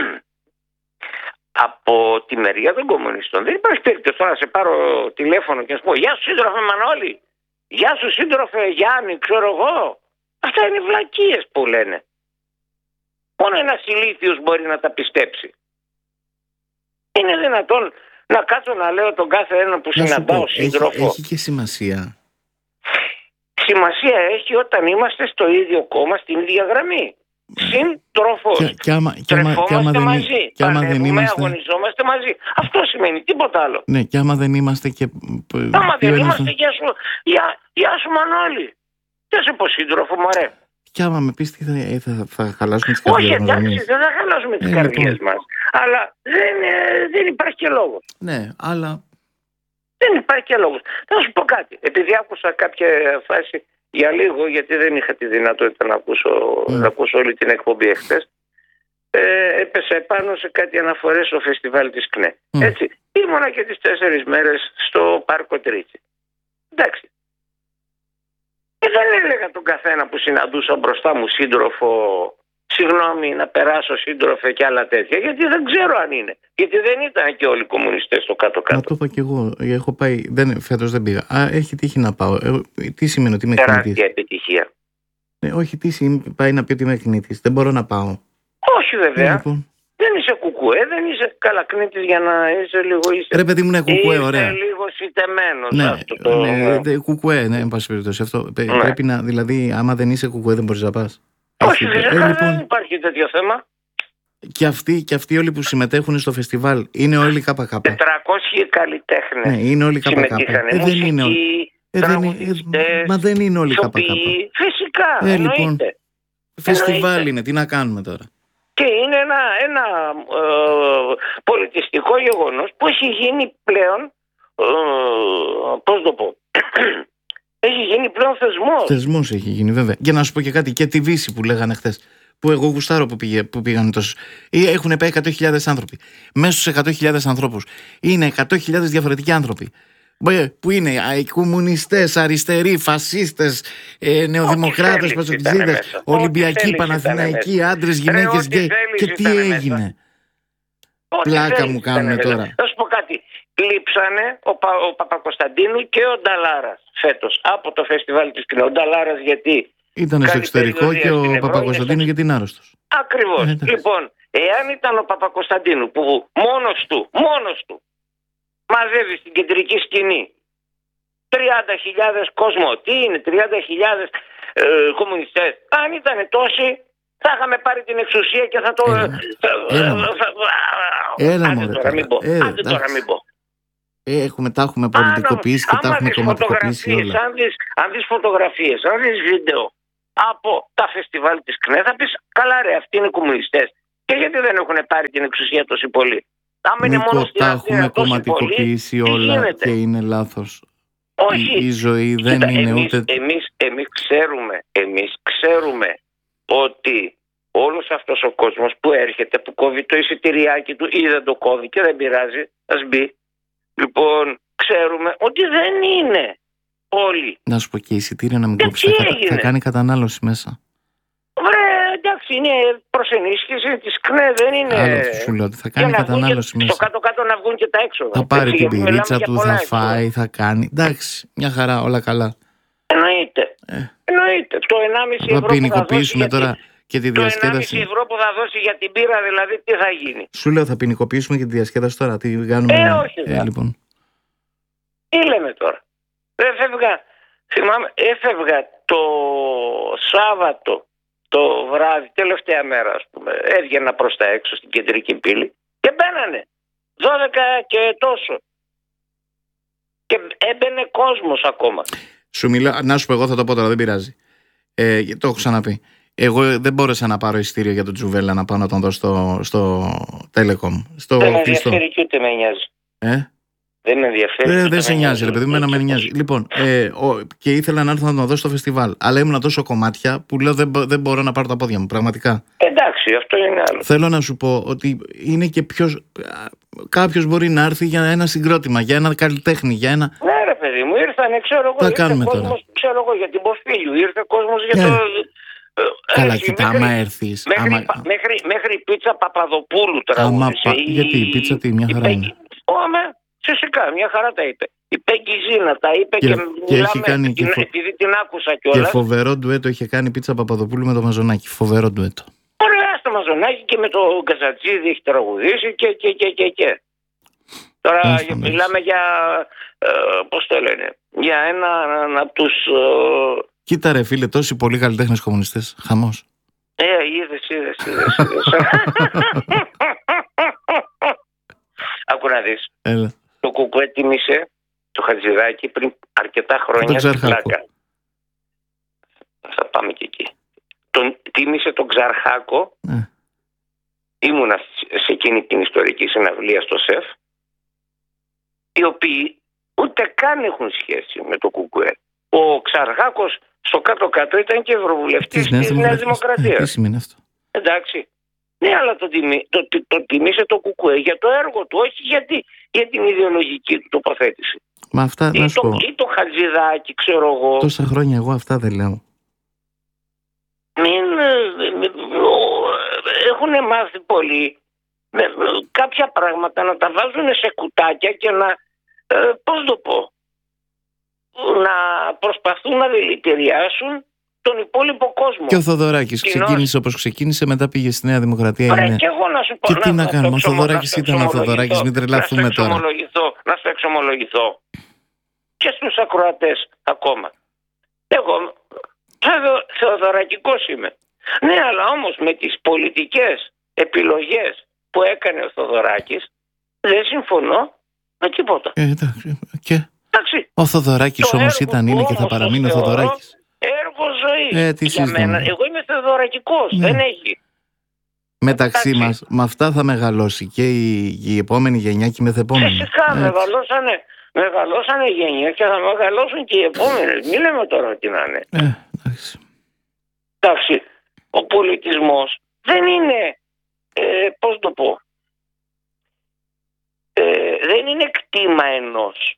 από τη μεριά των κομμουνιστών δεν υπάρχει περίπτωση τώρα να σε πάρω τηλέφωνο και να σου πω γεια σου σύντροφε Μανώλη, γεια σου σύντροφε Γιάννη, ξέρω εγώ. Αυτά είναι βλακίες που λένε. Μόνο ένας ηλίθιος μπορεί να τα πιστέψει. Είναι δυνατόν να κάτσω να λέω τον κάθε ένα που συναντάω σύντροφο? Έχει, έχει και σημασία. Σημασία έχει όταν είμαστε στο ίδιο κόμμα, στην ίδια γραμμή. Σύντροφος. Και, και άμα, και άμα, και άμα μαζί. Και άμα δεν είμαστε... αγωνιζόμαστε μαζί. Αυτό σημαίνει, τίποτα άλλο. Ναι, και άμα δεν είμαστε και... Άμα δεν είμαστε, γεια σου, γεια, γεια σου Μανώλη. Γεια σε πω σύντροφο, μωρέ. Και άμα με πεις τι θα, θα, θα χαλάσουμε τις καρδιές μας. Όχι, εντάξει, δεν θα χαλάσουμε τις ε, καρδιές λοιπόν. μας. Αλλά δεν, δεν υπάρχει και λόγος. Ναι, αλλά... Δεν υπάρχει και λόγος. Θα σου πω κάτι. Επειδή άκουσα κάποια φάση για λίγο, γιατί δεν είχα τη δυνατότητα να ακούσω, mm. να ακούσω όλη την εκπομπή εχθές, ε, έπεσα επάνω σε κάτι αναφορές στο φεστιβάλ της ΚΝΕ. Mm. Έτσι, ήμουνα και τις τέσσερις μέρες στο Πάρκο Τρίτσι. Εντάξει. Και δεν έλεγα τον καθένα που συναντούσα μπροστά μου σύντροφο, συγγνώμη να περάσω σύντροφε και άλλα τέτοια, γιατί δεν ξέρω αν είναι. Γιατί δεν ήταν και όλοι οι κομμουνιστές στο κάτω-κάτω. Να το είπα και εγώ. Έχω πάει, δεν, φέτος δεν πήγα. Α, έχει τύχει να πάω. Ε, τι σημαίνει ότι είμαι κνήτης? Τεράστια επιτυχία. Ε, όχι, τι σημαίνει, πάει να πει ότι είμαι κνήτης? Δεν μπορώ να πάω. Όχι βέβαια. Ε, λοιπόν. Δεν είσαι κουκουέ, δεν είσαι καλακνήτης για να είσαι λίγο... Είσαι... Ρε παιδί μου, είναι κουκουέ, είσαι ωραία. Είσαι λίγο σιτεμένος. Ναι, αυτό το... ναι, ναι, κουκουέ, ναι, εν πάση περιπτώσει. Αυτό. Ναι. Πρέπει να, δηλαδή, άμα δεν είσαι κουκουέ δεν μπορείς να πας. Όχι, ε, ε, λοιπόν, δεν υπάρχει τέτοιο θέμα. Και αυτοί, και αυτοί όλοι που συμμετέχουν στο φεστιβάλ είναι όλοι ΚΚ. τετρακόσιοι καλλιτέχνες. Ναι, είναι όλοι ΚΚ. Ε, δεν είναι όλοι. Ε, δεν είναι, ε, μα δεν είναι όλοι ΚΚ. Φυσικά. Ε, λοιπόν, φεστιβάλ είναι, τι να κάνουμε τώρα. Και είναι ένα, ένα ε, πολιτιστικό γεγονός που έχει γίνει πλέον, ε, πώς το πω, έχει γίνει πλέον θεσμός. Θεσμός έχει γίνει βέβαια. Και να σου πω και κάτι, και τη Βύση που λέγανε χθες, που εγώ γουστάρω που, πήγε, που πήγαν τόσους. Έχουν πάει εκατό χιλιάδες άνθρωποι. Μέσα στους εκατό χιλιάδες ανθρώπους είναι εκατό χιλιάδες διαφορετικοί άνθρωποι. Που είναι κομμουνιστές, αριστεροί, φασίστες, ε, νεοδημοκράτες, πασοκτζίδες, Ολυμπιακοί, Παναθηναϊκοί, άντρες, γυναίκες, γκέι. Και τι έγινε? Πλάκα μου κάνουν τώρα. Θα σου πω κάτι. Λείψανε ο, Πα, ο Παπακοσταντίνου και ο Νταλάρας φέτος από το φεστιβάλ της ΚΝΕ. Ο Νταλάρας γιατί ήταν στο εξωτερικό και ο Παπακοσταντίνου γιατί είναι άρρωστος. Ακριβώς. Ε, λοιπόν, εάν ήταν ο Παπακοσταντίνου που μόνος του, μόνος του μαζεύει στην κεντρική σκηνή τριάντα χιλιάδες κόσμο, τι είναι τριάντα χιλιάδες ε, κομμουνιστές, αν ήταν τόσοι Θα είχαμε πάρει την εξουσία και θα το... Έλα τώρα μην πω. Άντε τώρα μην πω. Έχουμε, τα έχουμε πολιτικοποιήσει και τα έχουμε κομματικοποιήσει όλα. Αν δεις, αν δεις φωτογραφίες, αν δεις βίντεο από τα φεστιβάλ της ΚΝΕ, θα πεις καλά ρε, αυτοί είναι κομμουνιστές. Και γιατί δεν έχουν πάρει την εξουσία τόσοι πολλοί. Αν είναι μόνο στην τα έχουμε κομματικοποιήσει όλα γίνεται. Και είναι λάθος. Όχι. Η, η ζωή δεν Κοίτα, είναι εμείς, ούτε... Εμείς, εμείς, ξέρουμε, εμείς ξέρουμε ότι όλος αυτός ο κόσμος που έρχεται, που κόβει το εισιτηριάκι του ή δεν το κόβει και δεν πειράζει, ας μπει. Λοιπόν, ξέρουμε ότι δεν είναι όλοι. Να σου πω και εισιτήρια να μην κόψει. Θα, θα κάνει κατανάλωση μέσα. Βρε, εντάξει, είναι προς ενίσχυση της ΚΝΕ, δεν είναι. Άλλο σου λέω ότι θα κάνει κατανάλωση μέσα. Στο κάτω-κάτω να βγουν και τα έξοδα. Θα πάρει την πυρίτσα του, θα φάει, έξοδα. Θα κάνει. Εντάξει, μια χαρά, όλα καλά. Εννοείται. Ε. Εννοείται. Το ενάμιση ευρώ που θα δώσει τώρα και τη διασκέδαση. Το ενάμιση ευρώ που θα δώσει για την πύρα, δηλαδή, τι θα γίνει. Σου λέω, θα ποινικοποιήσουμε και τη διασκέδαση τώρα. Τι κάνουμε. Ε, όχι. Ε, λοιπόν. Τι λέμε τώρα. Έφευγα, θυμάμαι, έφευγα το Σάββατο το βράδυ, τελευταία μέρα ας πούμε, έβγαινα προς τα έξω στην κεντρική πύλη και μπαίνανε δώδεκα και τόσο. Και έμπαινε κόσμος ακόμα. Σου μιλάω, να σου πω, εγώ θα το πω τώρα, δεν πειράζει. Ε, το έχω ξαναπεί. Εγώ δεν μπόρεσα να πάρω εισιτήριο για τον Τζουβέλα να πάω να τον δω στο, στο Telecom. Στο δεν με ενδιαφέρει και ούτε με νοιάζει. Ε? Δεν με ενδιαφέρει. Δεν, δεν σε νοιάζει, ρε παιδί μου, εμένα με νοιάζει. Λοιπόν, ε, ο, και ήθελα να έρθω να τον δω στο φεστιβάλ. Αλλά ήμουν τόσο κομμάτια που λέω δεν, δεν μπορώ να πάρω τα πόδια μου, πραγματικά. Εντάξει, αυτό είναι άλλο. Θέλω να σου πω ότι είναι και ποιος. Κάποιος μπορεί να έρθει για ένα συγκρότημα, για ένα καλλιτέχνη, για ένα. Ναι, ρε παιδί μου, ήρθανε, ξέρω εγώ. Τι κάνουμε κόσμος, τώρα. Ξέρω εγώ για την Ποφίλιου, ήρθε κόσμος για yeah. το. Καλά, ε, κοιτά, άμα έρθεις. Μέχρι, άμα... μέχρι, μέχρι η πίτσα Παπαδοπούλου τραγούδισε. Πα... Η... Γιατί η πίτσα τι, μια χαρά η... είναι. Ώμε, φυσικά, μια χαρά τα είπε. Η Πέγκη Ζήνα τα είπε και, και, και μιλάμε κάνει, την, φο... επειδή την άκουσα κιόλας. Και φοβερό ντουέτο είχε κάνει η πίτσα Παπαδοπούλου με το Μαζονάκι. Φοβερό ντουέτο. Ωραία, στο Μαζονάκι και με το Γκαζατζίδη έχει τραγουδήσει και και και και. και. Τώρα Άχα, μιλάμε για, ε, πώς το λένε, για έναν από τους... Ε, Κοίτα ρε φίλε, τόσοι πολλοί καλλιτέχνες κομμουνιστές. Χαμός. Ε, είδες, είδες, είδες, είδες. Άκου να δεις. Έλα. Το Κουκουέ τίμησε το Χατζηδάκι πριν αρκετά χρόνια στην Πλάκα. Θα πάμε και εκεί. Τον τίμησε τον Ξαρχάκο. Ε. Ήμουνα σε εκείνη την ιστορική συναυλία στο ΣΕΦ, οι οποίοι ούτε καν έχουν σχέση με το Κουκουέ. Ο Ξαρχάκος στο κάτω-κάτω ήταν και ευρωβουλευτής της Νέας Δημοκρατίας. Τι σημαίνει αυτό. Εντάξει. Ναι, αλλά το, τιμή, το, το, το τιμήσε το Κουκουέ για το έργο του, όχι γιατί, για την ιδεολογική του τοποθέτηση. Μα αυτά, ή, να σου το, πω. ή το Χατζηδάκι, ξέρω εγώ. Τόσα χρόνια εγώ αυτά δεν λέω. Μην, έχουν μάθει πολλοί με, κάποια πράγματα να τα βάζουν σε κουτάκια και να, ε, πώς το πω, να προσπαθούν να δηλητηριάσουν τον υπόλοιπο κόσμο. Και ο Θοδωράκης ξεκίνησε όπως ξεκίνησε, μετά πήγε στη Νέα Δημοκρατία. Ωραία, και εγώ να σου πω. Και να, τι να, να κάνουμε, ο Θοδωράκης ήταν ο Θοδωράκης, μην τρελαθούμε τώρα. Να σου εξομολογηθώ. Και στους ακροατές ακόμα. Εγώ θεοδωρακικός είμαι. Ναι, αλλά όμως με τις πολιτικές επιλογές που έκανε ο Θοδωράκης δεν συμφωνώ με τίποτα. Ε, εντάξει. Και εντάξει. Ο Θοδωράκης όμως ήταν, είναι και θα παραμείνει ο Θοδωράκης. Έργο ζωή. Ε, τι για μένα, εγώ είμαι θεοδωρακικός. Ναι. Δεν έχει. Μεταξύ μας, με αυτά θα μεγαλώσει και η, η επόμενη γενιά και η μεθεπόμενη. Φυσικά, μεγαλώσανε, μεγαλώσανε γενιά και θα μεγαλώσουν και οι επόμενες. Μην λέμε τώρα τι να είναι. Ε, εντάξει. εντάξει. Ο πολιτισμός δεν είναι, ε, πώς το πω, ε, δεν είναι κτήμα ενός.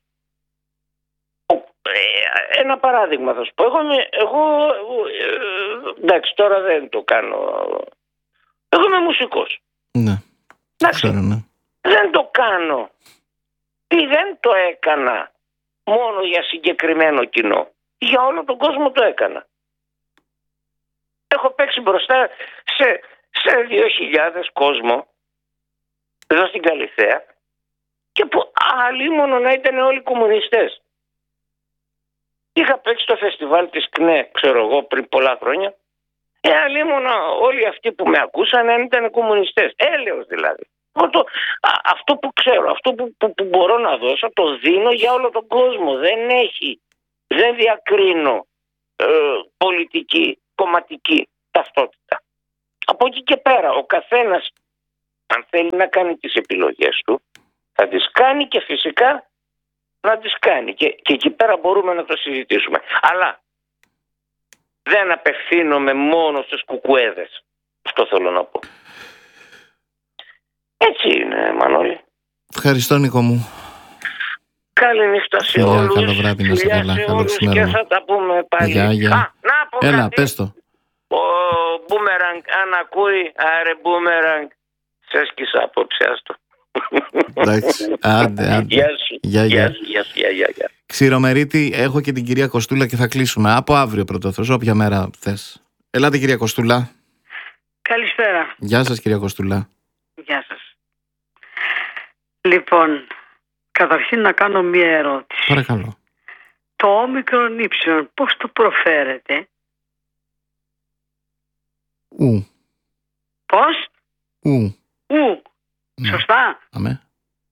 Ένα παράδειγμα θα σου πω. Εγώ, εγώ ε, εντάξει, τώρα δεν το κάνω. Εγώ είμαι μουσικός. Ναι. Εντάξει, ξέρω, ναι. Δεν το κάνω ή δεν το έκανα μόνο για συγκεκριμένο κοινό. Για όλο τον κόσμο το έκανα. Έχω παίξει μπροστά σε, σε δύο χιλιάδες κόσμο εδώ στην Καλιθέα και που άλλοι μόνο να ήταν όλοι κομμουνιστές. Είχα παίξει το φεστιβάλ της ΚΝΕ, ξέρω εγώ, πριν πολλά χρόνια Ε, αλλήμωνα όλοι αυτοί που με ακούσαν αν ήταν κομμουνιστές. Έλεος δηλαδή. Αυτό, α, αυτό που ξέρω, αυτό που, που, που μπορώ να δώσω, το δίνω για όλο τον κόσμο. Δεν έχει, δεν διακρίνω ε, πολιτική, κομματική ταυτότητα. Από εκεί και πέρα, ο καθένας, αν θέλει να κάνει τις επιλογές του, θα τις κάνει και φυσικά να τις κάνει. Και, και εκεί πέρα μπορούμε να το συζητήσουμε. Αλλά δεν απευθύνομαι μόνο στους κουκουέδες. Αυτό θέλω να πω. Έτσι είναι, Μανώλη. Ευχαριστώ, Νίκο μου. Καλή νύχτα σε όλους. Καλό βράδυ, να είστε καλά. Καλό ξημέρωμα. Και θα τα πούμε πάλι. Γεια, γεια. Α, να πω Έλα, κάτι. πες το. Ο Μπούμεραγκ, αν ακούει, άρε Μπούμεραγκ, σε σκίσα απόψε, άστο. Εντάξει, άντε, άντε. Γεια σου. Γεια, Γεια γεια. σου, γεια σου, γεια, γεια, γεια. Ξηρομερίτη, έχω και την κυρία Κοστούλα και θα κλείσουμε. Από αύριο πρωτοθώς, όποια μέρα θες. Ελάτε, κυρία Κοστούλα. Καλησπέρα. Γεια σας, κυρία Κοστούλα. Γεια σας. Λοιπόν, καταρχήν να κάνω μία ερώτηση. Παρακαλώ. Το όμικρον ύψιλον πώς το προφέρετε? Ου. Πώς? Ου. Ου. Ναι. Σωστά. Αμέ.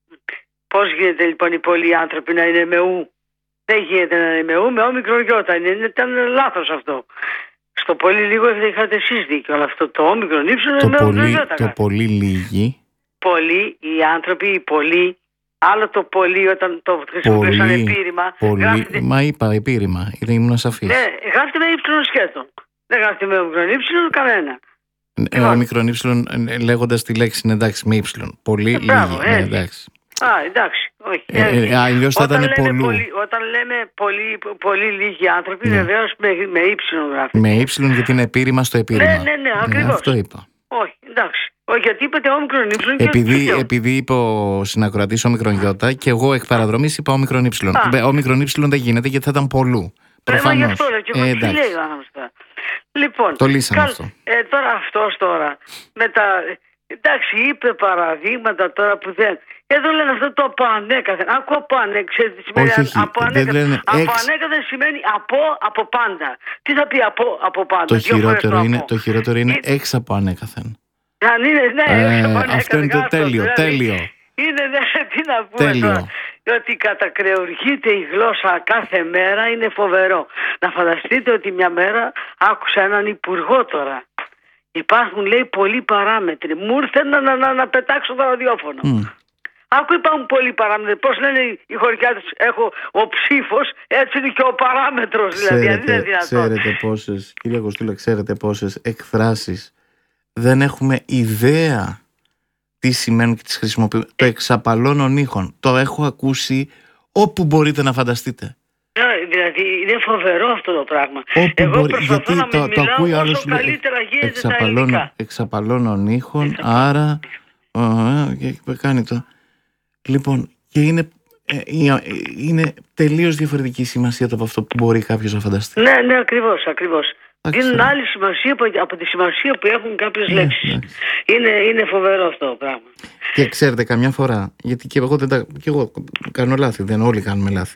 Πώς γίνεται λοιπόν οι πολλοί άνθρωποι να είναι με ου? Δεν γίνεται να είναι με ου, με όμικρον γιώτα. Είναι, ήταν λάθος αυτό. Στο πολύ λίγο είχατε εσείς δίκιο, αλλά αυτό το όμικρον ύψιλον Το είναι με όμικρον πολύ, γιώτα. το πολύ λίγοι. Πολλοί, οι άνθρωποι, οι πολλοί, άλλο το πολύ όταν το χρησιμοποιούσαν Πολύ, επίρρημα. πολύ, Γράφεται, μα είπα επίρρημα, δεν ήμουν σαφής. ναι, γράφεται με ύψιλον σκέτο. Δεν γράφεται με όμικρον ύψιλον κανένα. Ε, ο μικρόν ύψιλον, ε, λέγοντας τη λέξη είναι εντάξει με ύψιλον. Πολύ Ε, μπράβο, λίγοι. Ναι, έτσι. εντάξει. Α, εντάξει. Όχι. Ε, ε, αλλιώς θα Όταν ήταν λέμε πολλού. πολύ- Όταν λέμε πολύ, πολύ λίγοι άνθρωποι, Ναι. βεβαίως με, με ύψιλον γράφεται. Με ύψιλον γιατί είναι επίρρημα στο επίρρημα. Ναι, ναι, ναι, ακριβώς. αυτό είπα. Όχι, εντάξει. Όχι, γιατί είπατε όμικρον ύψιλον και Επειδή, και- επειδή είπε ο συνακροατής όμικρον γιώτα και εγώ εκ παραδρομής είπα όμικρον ύψιλον. Α. Ε, Όμικρον ύψιλον δεν γίνεται γιατί θα ήταν πολλού. Ναι, μα Προφανώς. γι' αυτό λέω και εγώ Ε, τι εντάξει. λέει ο άνθρωπος τώρα. Λοιπόν, Το λύσαμε καλ- αυτό. Ε, τώρα αυτός τώρα, με τα, εντάξει, είπε παραδείγματα τώρα που δεν... Εδώ λένε αυτό το από ανέκαθεν. Ακούω από ανέκαθεν. Ξέρετε τι σημαίνει Όχι, όχι, από δεν ανέκαθεν? λένε Από εξ. ανέκαθεν σημαίνει από, από πάντα. Τι θα πει από, από πάντα? Το Δύο φορές χειρότερο, είναι, από. το χειρότερο είναι Ε, έξω από ανέκαθεν. Αν είναι, ναι, Ε, έξω από αυτό ανέκαθεν, είναι το γράφω, τέλειο, δηλαδή. τέλειο. Είναι, ναι, τι να πούμε Τέλειο. τώρα. Ότι κατακρεουργείται η γλώσσα κάθε μέρα είναι φοβερό. Να φανταστείτε ότι μια μέρα άκουσα έναν υπουργό τώρα. Υπάρχουν, λέει, πολλοί παράμετροι. Μου ήρθε να, να, να, να πετάξω το ραδιόφωνο. Μμ. Άκου, υπάρχουν πολλοί παράμετροι. Πώς λένε οι χωρικιάτες, έχω ο ψήφος, έτσι είναι και ο παράμετρος. Δηλαδή, δεν είναι Ξέρετε, δυνατόν. ξέρετε πόσες, κυρία Κοστούλα, ξέρετε πόσες εκφράσεις δεν έχουμε ιδέα τι σημαίνουν και τις χρησιμοποιούμε. Το εξαπαλώνων ήχων. Το έχω ακούσει όπου μπορείτε να φανταστείτε. Ναι, δηλαδή είναι φοβερό αυτό το πράγμα. Όπου Εγώ μπορεί, προσπαθώ γιατί να το, μην το μιλάω ακούει όσο άλλος λέει, καλύτερα γίνεται τα εξαπαλώνων, ελληνικά. εξαπαλώνων ήχων, άρα α, και κάνει το. Λοιπόν, και είναι, ε, ε, είναι τελείως διαφορετική σημασία το από αυτό που μπορεί κάποιος να φανταστεί. Ναι, ναι, ακριβώς, ακριβώς. Εντάξει. Δίνουν άλλη σημασία από, από τη σημασία που έχουν κάποιες Ναι, λέξεις. εντάξει. Είναι, είναι φοβερό αυτό το πράγμα. Και ξέρετε, καμιά φορά, γιατί και εγώ, δεν τα, και εγώ κάνω λάθη, δεν όλοι κάνουμε λάθη.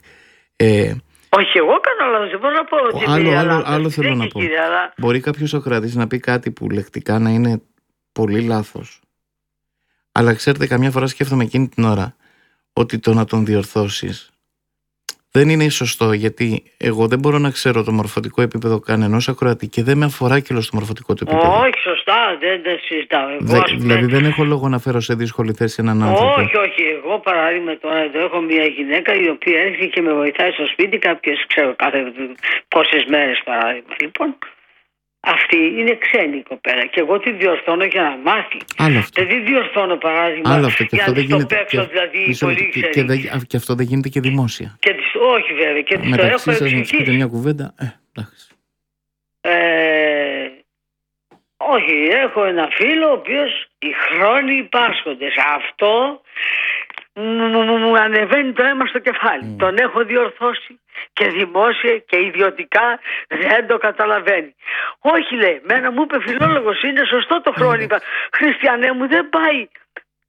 Ε, Όχι, εγώ κάνω λάθος, δεν μπορώ να πω ότι άλλο, είναι άλλο, λάθος. άλλο Δεν θέλω να έχει, πω. κύριε, αλλά... Μπορεί κάποιος ακροατής να πει κάτι που λεκτικά να είναι πολύ λάθος. Αλλά ξέρετε, καμιά φορά σκέφτομαι εκείνη την ώρα ότι το να τον διορθώσεις δεν είναι σωστό, γιατί εγώ δεν μπορώ να ξέρω το μορφωτικό επίπεδο κανενός ακροατή και δεν με αφορά και στο μορφωτικό του επίπεδο. Όχι, σωστά, δεν τα συζητάω. Εγώ, Δε, ας πούμε, δηλαδή δεν έχω λόγο να φέρω σε δύσκολη θέση έναν άνθρωπο. όχι, όχι. Εγώ παράδειγμα τώρα εδώ έχω μια γυναίκα η οποία έρχεται και με βοηθάει στο σπίτι κάποιες, ξέρω, κάθε πόσες μέρες παράδειγμα. Λοιπόν, αυτή είναι ξένη η κοπέλα και εγώ τη διορθώνω για να μάθει. Άλλο αυτό. Δεν τη διορθώνω παράδειγμα Άλλο αυτό. Και για αυτό να δεν της το γίνεται. παίξω, Και, δηλαδή μισό πολύ λεπτό, και, ξένη. και, δεν- και αυτό δεν γίνεται και δημόσια. Και της, όχι βέβαια, και της το Μεταξύ έχω σας να της πείτε εξηγήσει. μια κουβέντα. Ε, εντάξει. Ε, όχι, έχω ένα φίλο ο οποίος οι χρόνοι πάσχοντες. Αυτό μου, μου, μου, μου ανεβαίνει το αίμα στο κεφάλι. Mm. Τον έχω διορθώσει και δημόσια και ιδιωτικά δεν το καταλαβαίνει. Όχι, λέει, μένα μου είπε φιλόλογος, είναι σωστό το χρόνο. Είπα, Χριστιανέ μου, δεν πάει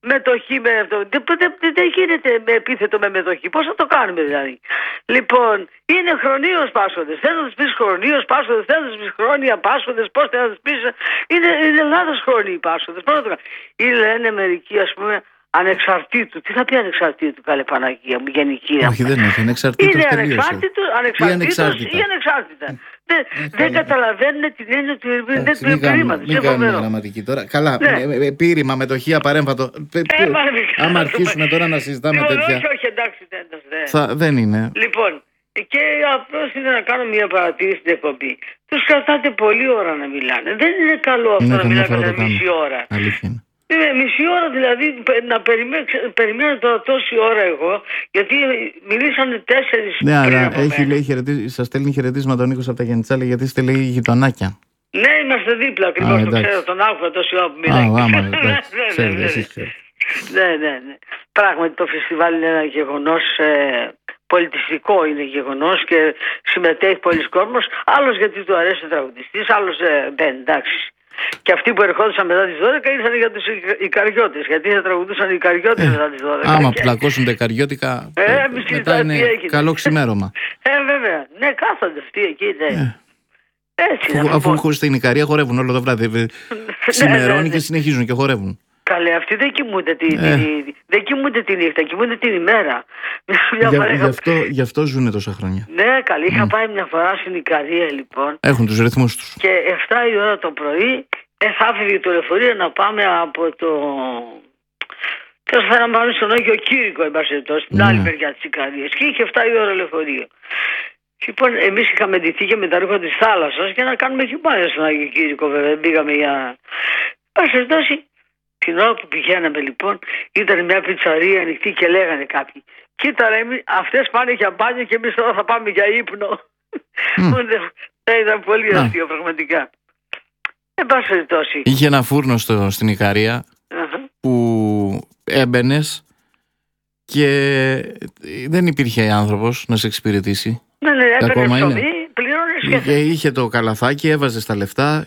μετοχή με αυτό. Δεν, δεν, δεν γίνεται με επίθετο με μετοχή. Πώς θα το κάνουμε δηλαδή? Λοιπόν, είναι χρονίως πάσχοντες. Θέλω να τους πεις χρονίως πάσχοντες, θέλω να τους πεις χρόνια πάσχοντες, πώς θέλω να τους πεις. Είναι, είναι λάθος χρόνιοι πάσχοντες. Πώς θα το κάνουμε? Ή λένε μερικοί, ας πούμε, ανεξαρτήτου. Τι θα πει ανεξαρτήτου, καλέ Παναγία μου, γενική? Όχι, δεν έχει. Ανεξαρτήτως είναι ανεξάρτητος, ανεξαρτήτως ή ανεξάρτητα. Δεν, δεν καταλαβαίνουν την έννοια του επιρρήματος. Μην κάνουμε γραμματική τώρα. Καλά, ναι. Πείρημα, μετοχή, απαρέμφατο. Ε, άμα αρχίσουμε τώρα να συζητάμε λοιπόν, τέτοια. Όχι, όχι, εντάξει, δεν, θα, δεν είναι. Λοιπόν, και απλώς είναι να κάνω μια παρατήρηση στην εκπομπή. Τους κρατάτε πολλή ώρα να μιλάνε. Δεν είναι καλό αυτό είναι να μιλάνε κατά μισή ώρα. Αλήθεια. Είναι μισή ώρα δηλαδή να περιμένω, περιμένω τώρα τόση ώρα εγώ, γιατί μιλήσανε τέσσερις. Ναι, αλλά έχει, λέει, χαιρετί, σας στέλνει χαιρετίσματα ο Νίκος από τα Γενιτσάλη, γιατί είστε, λέει, γειτονάκια. Ναι, είμαστε δίπλα ακριβώς, το ξέρω, τον άκουγα τόση ώρα που μιλάει. Α, άμα, εντάξει, ξέρετε, εσείς ξέρετε. Ναι, ναι, ναι. Πράγματι το φεστιβάλ είναι ένα γεγονός, ε, πολιτιστικό είναι γεγονός και συμμετέχει πολλοί κόσμος, άλλος γιατί του αρέσει ο τραγουδιστής, άλλος ε, δεν, εντάξει. Και αυτοί που ερχόντουσαν μετά τις δώδεκα ήρθαν για τους Ικαριώτες, γιατί θα τραγουδούσαν οι Ικαριώτες ε, μετά τις δώδεκα. Άμα και... πλακώσουν τα Ικαριώτικα, ε, μετά είναι καλό ξημέρωμα. Ε, βέβαια. Ναι, κάθονται αυτοί εκεί, ναι. Ε. Έτσι, αφού αφού λοιπόν... στην Ικαρία χορεύουν όλο το βράδυ. Ξημερώνει ναι, ναι, και συνεχίζουν και χορεύουν. Καλέ, αυτοί δεν κοιμούνται τη, ε. τη, δεν κοιμούνται τη νύχτα, κοιμούνται την ημέρα. Για, γι, αυτό, γι' αυτό ζουνε τόσα χρόνια. Ναι, καλή. Είχα mm. πάει μια φορά στην Ικαρία, λοιπόν. Έχουν τους ρυθμούς τους. Και εφτά η ώρα το πρωί ε, θα έφυγε το λεωφορείο να πάμε από το. Τέλος θα πάμε στον Άγιο Κήρυκο, εν πάση περιπτώσει, στην άλλη μεριά της Ικαρίας. Και είχε εφτά η ώρα λεωφορείο. Λοιπόν, εμείς είχαμε ντυθεί και με τα ρούχα της θάλασσας για να κάνουμε χειμάρια στον Άγιο Κήρυκο, βέβαια. Πήγαμε για. Ας σας δώσει. Την ώρα που πηγαίναμε, λοιπόν, ήταν μια πιτσαρία ανοιχτή και λέγανε κάποιοι: κοίτα, ρε, αυτές πάνε για μπάνιο και εμείς τώρα θα πάμε για ύπνο. Mm. Ήταν πολύ yeah. αστείο, πραγματικά. Εν πάση περιπτώσει. Είχε ένα φούρνο στο, στην Ικαρία uh-huh. που έμπαινες και δεν υπήρχε άνθρωπος να σε εξυπηρετήσει. Ναι, ναι, έπαιρνε ψωμί, πληρώνες και... Είχε το καλαθάκι, έβαζε τα λεφτά.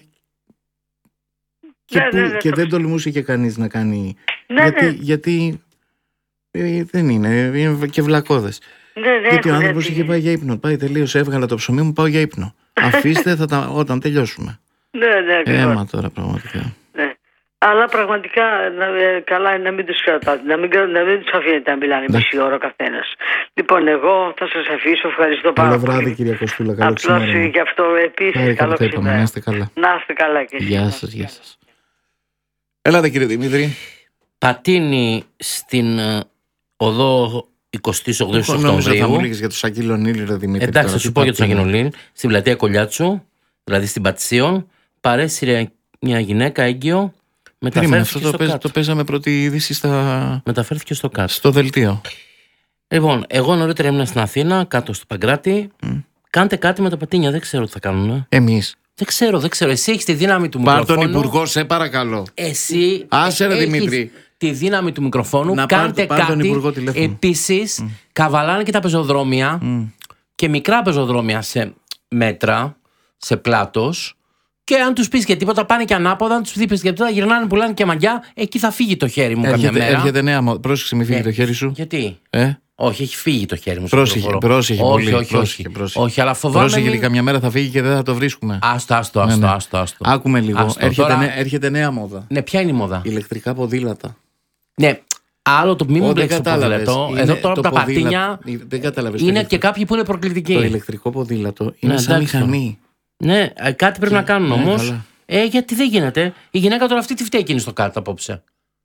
Και, ναι, που, ναι, ναι, και το... δεν τολμούσε και κανείς να κάνει. Ναι, γιατί, ναι. γιατί ε, δεν είναι, είναι και βλακώδες. Ναι, ναι, γιατί ο άνθρωπος ναι, είχε πάει για ύπνο. Πάει, τελείωσε, έβγαλα το ψωμί μου, πάω για ύπνο. Αφήστε θα τα, όταν τελειώσουμε. Ναι, ναι, Έμα τώρα πραγματικά. Ναι. Αλλά πραγματικά να, ε, καλά είναι να μην τους κρατάτε, να μην, να μην τους αφήνετε να μιλάνε μισή ώρα ο καθένας. Λοιπόν, εγώ θα σας αφήσω, ευχαριστώ πάρα πολύ. Καλό βράδυ, κυρία Κοστούλα, καλό ξημέρωμα. Απλώς γι' αυτό επίσης, καλό ξημέρωμα. Να είστε καλά. Να είστε καλά και εσείς. Γεια σας, γεια σας. Ελάτε, κύριε Δημήτρη. Πατίνει στην uh, οδό εικοστή ογδόη Οκτωβρίου. Νόμιζα θα μου λέγες για το Σακύλο-Νίλ, ρε Δημήτρη. Εντάξει, θα σου πω για το Σακύλο-Νίλ. Στην πλατεία Κολιάτσου, δηλαδή στην Πατσίων, παρέσυρε μια γυναίκα έγκυο. Περίμενε, αυτό το, παίζ, το παίζαμε πρώτη είδηση στα... Μεταφέρθηκε στο κάτω. Στο δελτίο. Λοιπόν, εγώ νωρίτερα ήμουν στην Αθήνα, κάτω στο Παγκράτη. Mm. Κάντε κάτι με τα πατίνια, δεν ξέρω τι θα κάνουν. Εμείς. Δεν ξέρω, δεν ξέρω. Εσύ έχεις τη δύναμη του Πάρ' μικροφόνου. Πάρ' τον Υπουργό, σε παρακαλώ. Εσύ Άσε, ρε, Δημήτρη. Τη δύναμη του μικροφόνου. Να κάντε πάρ, πάρ κάτι. Επίσης, mm. καβαλάνε και τα πεζοδρόμια mm. και μικρά πεζοδρόμια σε μέτρα, σε πλάτος. Και αν τους πεις και τίποτα, πάνε και ανάποδα. Αν τους πεις και τίποτα, γυρνάνε, πουλάνε και μαγιά. Εκεί θα φύγει το χέρι μου έρχεται, καμιά μέρα. Έρχεται νέα μόδα. Πρόσεξε, μην φύγει ε, το χέρι σου. Γιατί? Ε? Όχι, έχει φύγει το χέρι μου. Πρόσεχε, πρόσεχε όχι, πολύ. Όχι, πρόσεχε, πρόσεχε. όχι, αλλά φοβάμαι. Πρόσεχε, γιατί καμιά μέρα θα φύγει και δεν θα το βρίσκουμε. Άστο, άστο, άστο. Ναι, ναι. άστο, άστο. Άκουμε λίγο. Άστο, έρχεται, τώρα... νέα, έρχεται νέα μόδα. Ναι, ποια είναι η μόδα? Ηλεκτρικά ποδήλατα. Ναι. Άλλο το μη μου μπλέξει το ποδήλατο. Εδώ τώρα το τα ποδήλα... πατίνια είναι και κάποιοι που είναι προκλητικοί. Το ηλεκτρικό ποδήλατο είναι ναι, σαν μηχανή. Ναι, κάτι πρέπει και... να κάνουν όμως. Ναι, ε, γιατί δεν γίνεται. Η γυναίκα τώρα αυτή τι φταίει εκείνη στο κάτω απόψε.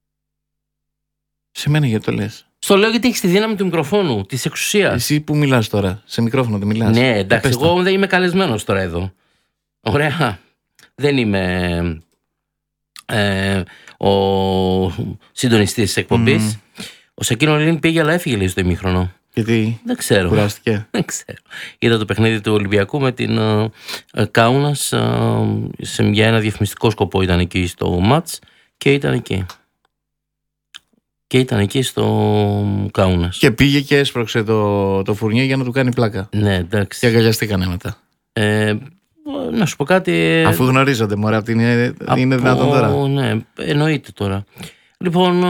Σε μένα γιατί το λες? Στο λέω γιατί έχεις τη δύναμη του μικροφόνου, της εξουσίας. Εσύ που μιλάς τώρα, σε μικρόφωνο δεν μιλάς? Ναι, εντάξει, ε, εγώ δεν είμαι καλεσμένος τώρα εδώ. Ωραία. Δεν είμαι ε, ο συντονιστής της εκπομπής. Mm. Ο Σακύλο-Νίλ πήγε, αλλά έφυγε λίγο στο ημίχρονο. Γιατί? Δεν ξέρω. Κουράστηκε. Δεν ξέρω. Είδα το παιχνίδι του Ολυμπιακού με την uh, uh, Κάουνας uh, σε για ένα διαφημιστικό σκοπό ήταν εκεί στο μάτς και ήταν εκεί. Και ήταν εκεί στο Κάουνας. Και πήγε και έσπρωξε το, το φουρνιέ για να του κάνει πλάκα. Ναι, εντάξει. Και αγκαλιαστήκανε μετά. Ε, να σου πω κάτι. Αφού γνωρίζονται, μωρέ, αυτή είναι, από... είναι δυνατόν τώρα. Ναι, εννοείται τώρα. Λοιπόν,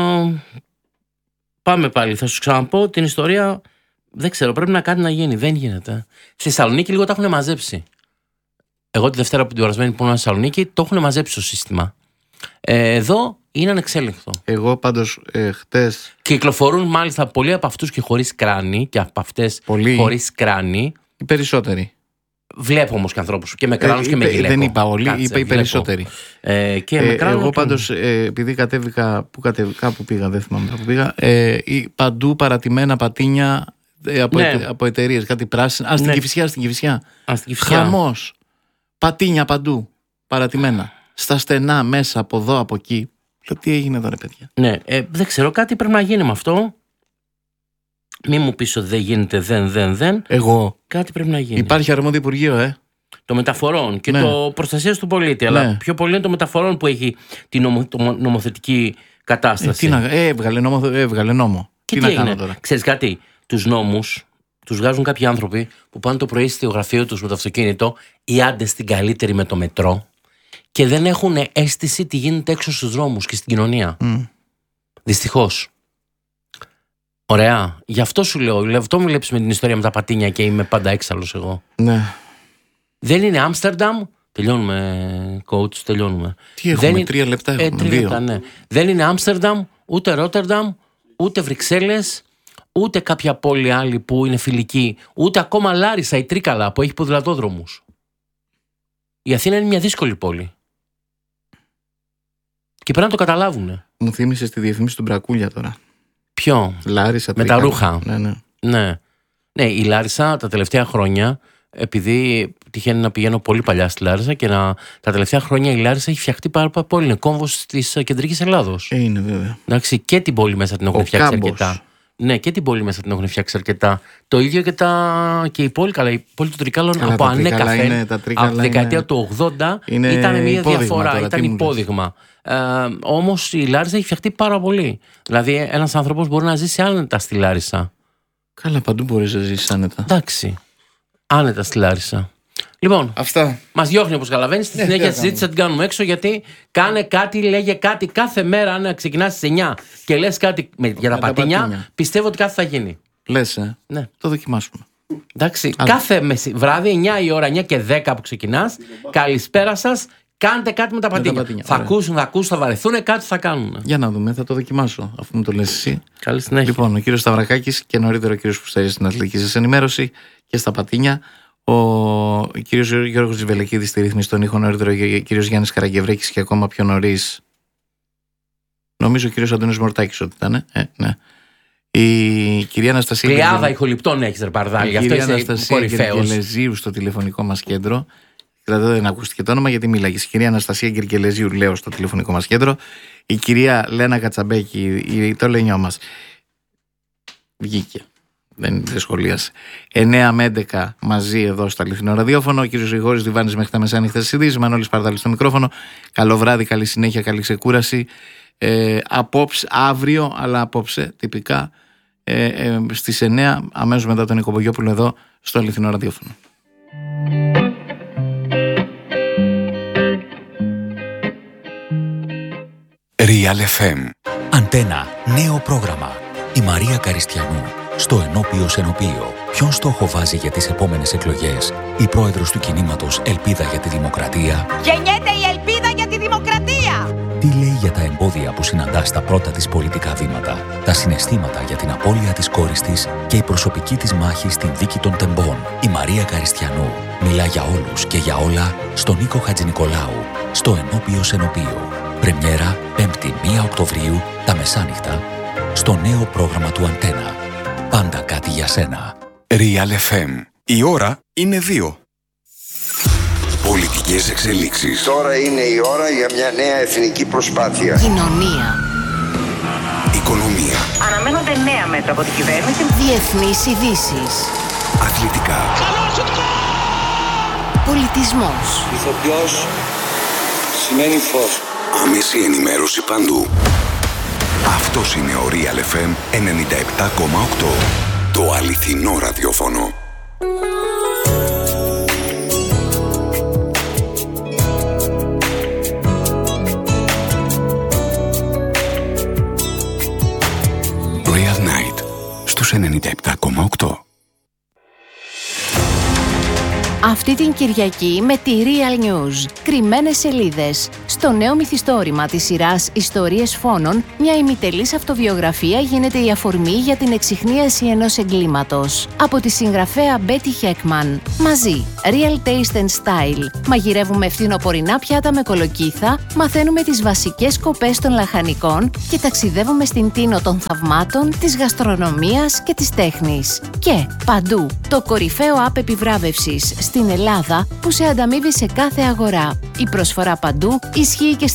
πάμε πάλι. Θα σου ξαναπώ την ιστορία. Δεν ξέρω, πρέπει να κάτι να γίνει. Δεν γίνεται. Στη Θεσσαλονίκη λίγο τα έχουν μαζέψει. Εγώ τη Δευτέρα που την ορασμένη που ήμουν στη Θεσσαλονίκη το έχουν μαζέψει το σύστημα. Ε, εδώ είναι ανεξέλεγκτο. Εγώ πάντως ε, χτες. Κυκλοφορούν μάλιστα πολλοί από αυτούς και χωρίς κράνη και από αυτές χωρίς κράνη. Οι περισσότεροι. Βλέπω όμως και ανθρώπους και με κράνος ε, και με γυλαίκο. Δεν είπα όλοι, Κάτσε, είπα οι περισσότεροι. Ε, και ε, με κράνο, εγώ πάντως, ε, επειδή κατέβηκα, που κατέβηκα, κάπου πήγα, δεν θυμάμαι που πήγα, ε, παντού παρατημένα πατίνια ε, από, ναι. ετε, από εταιρείες, κάτι πράσινα. Α, στην ναι. Κηφισιά, στην Κηφισιά. Χαμός. Πατίνια παντού, παρατημένα. Στα στενά, μέσα, από εδώ, από εκεί. Λέω, τι έγινε εδώ, ρε παιδιά. Ναι, ε, δεν ξέρω, κάτι πρέπει να γίνει με αυτό. Μη μου πεις ότι δεν γίνεται, δεν, δεν, δεν. Εγώ. Κάτι πρέπει να γίνει. Υπάρχει αρμόδιο Υπουργείο, ε. Το μεταφορών και ναι. το προστασίας του πολίτη. Ναι. Αλλά πιο πολύ είναι το μεταφορών που έχει την νομο, το νομοθετική κατάσταση. Ε, τι να, ε, έβγαλε, νόμο, έβγαλε νόμο. Και τι, τι να κάνω τώρα. Ξέρεις κάτι, τους νόμους τους βγάζουν κάποιοι άνθρωποι που πάνε το πρωί στο γραφείο τους με το αυτοκίνητο ή άντε στην καλύτερη με το μετρό και δεν έχουν αίσθηση τι γίνεται έξω στους δρόμους και στην κοινωνία. Mm. Δυστυχώς. Ωραία. Γι' αυτό σου λέω. Γι' αυτό μου βλέπεις με την ιστορία με τα πατίνια και είμαι πάντα έξαλλος εγώ. Ναι. Δεν είναι Άμστερνταμ. Τελειώνουμε, coach, τελειώνουμε. Τι έχουμε, δεν τρία λεπτά έχουμε. Ε, τρία λεπτά, ναι. Δεν είναι Άμστερνταμ, ούτε Ρότερνταμ, ούτε Βρυξέλλες, ούτε κάποια πόλη άλλη που είναι φιλική, ούτε ακόμα Λάρισα ή Τρίκαλα που έχει ποδηλατόδρομους. Η Αθήνα είναι μια δύσκολη πόλη. Και πρέπει να το καταλάβουν. Μου θύμισες τη διαφήμιση του Μπρακούλια τώρα. Ποιο? Λάρισα, με τα ρούχα. Ναι, ναι. Ναι. Ναι, η Λάρισα τα τελευταία χρόνια, επειδή τυχαίνει να πηγαίνω πολύ παλιά στη Λάρισα και να, τα τελευταία χρόνια η Λάρισα έχει φτιαχτεί πάρα πολύ. Είναι κόμβος της κεντρικής Ελλάδος. Ε, είναι βέβαια. Εντάξει, και την πόλη μέσα την έχουν Ο φτιάξει κάμπος. αρκετά. Ναι, και την πόλη μέσα την έχουν φτιάξει αρκετά. Το ίδιο και, τα... και η πόλη, καλά, η πόλη του Τρικάλων από ανέκαθεν, από τη δεκαετία είναι... του ογδόντα ήταν μια διαφορά, τώρα, ήταν υπόδειγμα. Ε, όμως η Λάρισα έχει φτιαχτεί πάρα πολύ. Δηλαδή ένας άνθρωπος μπορεί να ζήσει άνετα στη Λάρισα. Καλά, παντού μπορείς να ζήσεις άνετα. Εντάξει, άνετα στη Λάρισα. Λοιπόν, αυτά. Μας διώχνει όπως καταλαβαίνεις. Στη συνέχεια τη συζήτηση θα την κάνουμε έξω, γιατί κάνε κάτι, λέγε κάτι κάθε μέρα. Αν ξεκινάς στις εννιά και λες κάτι με, για τα, πατίνια, τα πατίνια, πιστεύω ότι κάτι θα γίνει. Λες, ε. Ναι. Το δοκιμάσουμε. Εντάξει, Άρα. κάθε μεση, βράδυ, εννιά η ώρα, εννιά και δέκα που ξεκινάς, καλησπέρα σας, κάντε κάτι με τα πατίνια. Με τα πατίνια. Θα Ωραία. ακούσουν, θα ακούσουν, θα βαρεθούν, κάτι θα κάνουν. Για να δούμε, θα το δοκιμάσω, αφού μου το λες εσύ. Καλή συνέχεια. Λοιπόν, ο κύριος Σταυρακάκης και νωρίτερα ο κύριος Πουσταρής στην αθλητική σας ενημέρωση και στα πατίνια. Ο κύριος Γιώργος Ζιβελεκίδης στη ρύθμιση των ήχων, νωρίτερα ο κύριος Γιάννης Καραγκευρέκης και ακόμα πιο νωρίς, νομίζω ο κύριος Αντώνης Μορτάκης ότι ήταν. Ε, ναι. Η κυρία Αναστασία. Πλειάδα Γεργε... ηχοληπτών έχεις, ρε Παρδάλη. Η κυρία Αναστασία Γκεργελεζίου στο τηλεφωνικό μας κέντρο. Δηλαδή δεν ακούστηκε το όνομα γιατί μίλαγε. Η κυρία Αναστασία Γκεργελεζίου, λέω, στο τηλεφωνικό μας κέντρο. Η κυρία Λένα Κατσαμπέκη, το λένιό μας. Βγήκε. Δεν, δεν σχολίασε. εννιά με έντεκα μαζί εδώ στο αληθινό ραδιόφωνο. Ο κύριος Γρηγόρης Διβάνης μέχρι τα μεσάνυχτα στις ειδήσεις. Μανώλης Παρδάλης στο μικρόφωνο. Καλό βράδυ, καλή συνέχεια, καλή ξεκούραση. Ε, απόψε, αύριο, αλλά απόψε τυπικά ε, ε, στις εννιά, αμέσως μετά τον Νίκο Μπογιόπουλο εδώ στο αληθινό ραδιόφωνο. Real εφ εμ. Αντένα, νέο πρόγραμμα. Η Μαρία Καριστιανού στο Ενώπιο Ενωπίο. Ποιον στόχο βάζει για τις επόμενες εκλογές η πρόεδρος του κινήματος Ελπίδα για τη Δημοκρατία? Γεννιέται η ελπίδα για τη δημοκρατία! Τι λέει για τα εμπόδια που συναντά στα πρώτα της πολιτικά βήματα, τα συναισθήματα για την απώλεια της κόρης της και η προσωπική της μάχη στην δίκη των τεμπών? Η Μαρία Καριστιανού μιλά για όλους και για όλα στον Νίκο Χατζηνικολάου στο Ενώπιο Ενωπίο. Πρεμιέρα πέμπτη πρώτη Οκτωβρίου τα μεσάνυχτα στο νέο πρόγραμμα του Αντένα. Πάντα κάτι για σένα. Real εφ εμ. Η ώρα είναι δύο. Πολιτικές εξελίξεις. Τώρα είναι η ώρα για μια νέα εθνική προσπάθεια. Κοινωνία. Οικονομία. Αναμένονται νέα μέτρα από την κυβέρνηση. Διεθνείς ειδήσεις. Αθλητικά. Πολιτισμός. Ηθοποιός σημαίνει φως. Άμεση ενημέρωση παντού. Αυτός είναι ο Real εφ εμ ενενήντα επτά κόμμα οκτώ. Το αληθινό ραδιόφωνο. Royal Night στους ενενήντα επτά κόμμα οκτώ. Αυτή την Κυριακή με τη Real News. Κρυμμένες σελίδες. Στο νέο μυθιστόρημα της σειράς Ιστορίες Φόνων, μια ημιτελής αυτοβιογραφία γίνεται η αφορμή για την εξιχνίαση ενός εγκλήματος. Από τη συγγραφέα Betty Heckman. Μαζί, Real Taste and Style. Μαγειρεύουμε φθινοπορεινά πιάτα με κολοκύθα, μαθαίνουμε τις βασικές κοπές των λαχανικών και ταξιδεύουμε στην τίνο των θαυμάτων, της γαστρονομίας και της τέχνης. Και παντού, το κορυφαίο app επιβράβευσης στην Ελλάδα που σε ανταμείβει σε κάθε αγορά. Η προσφορά παντού ισχύει και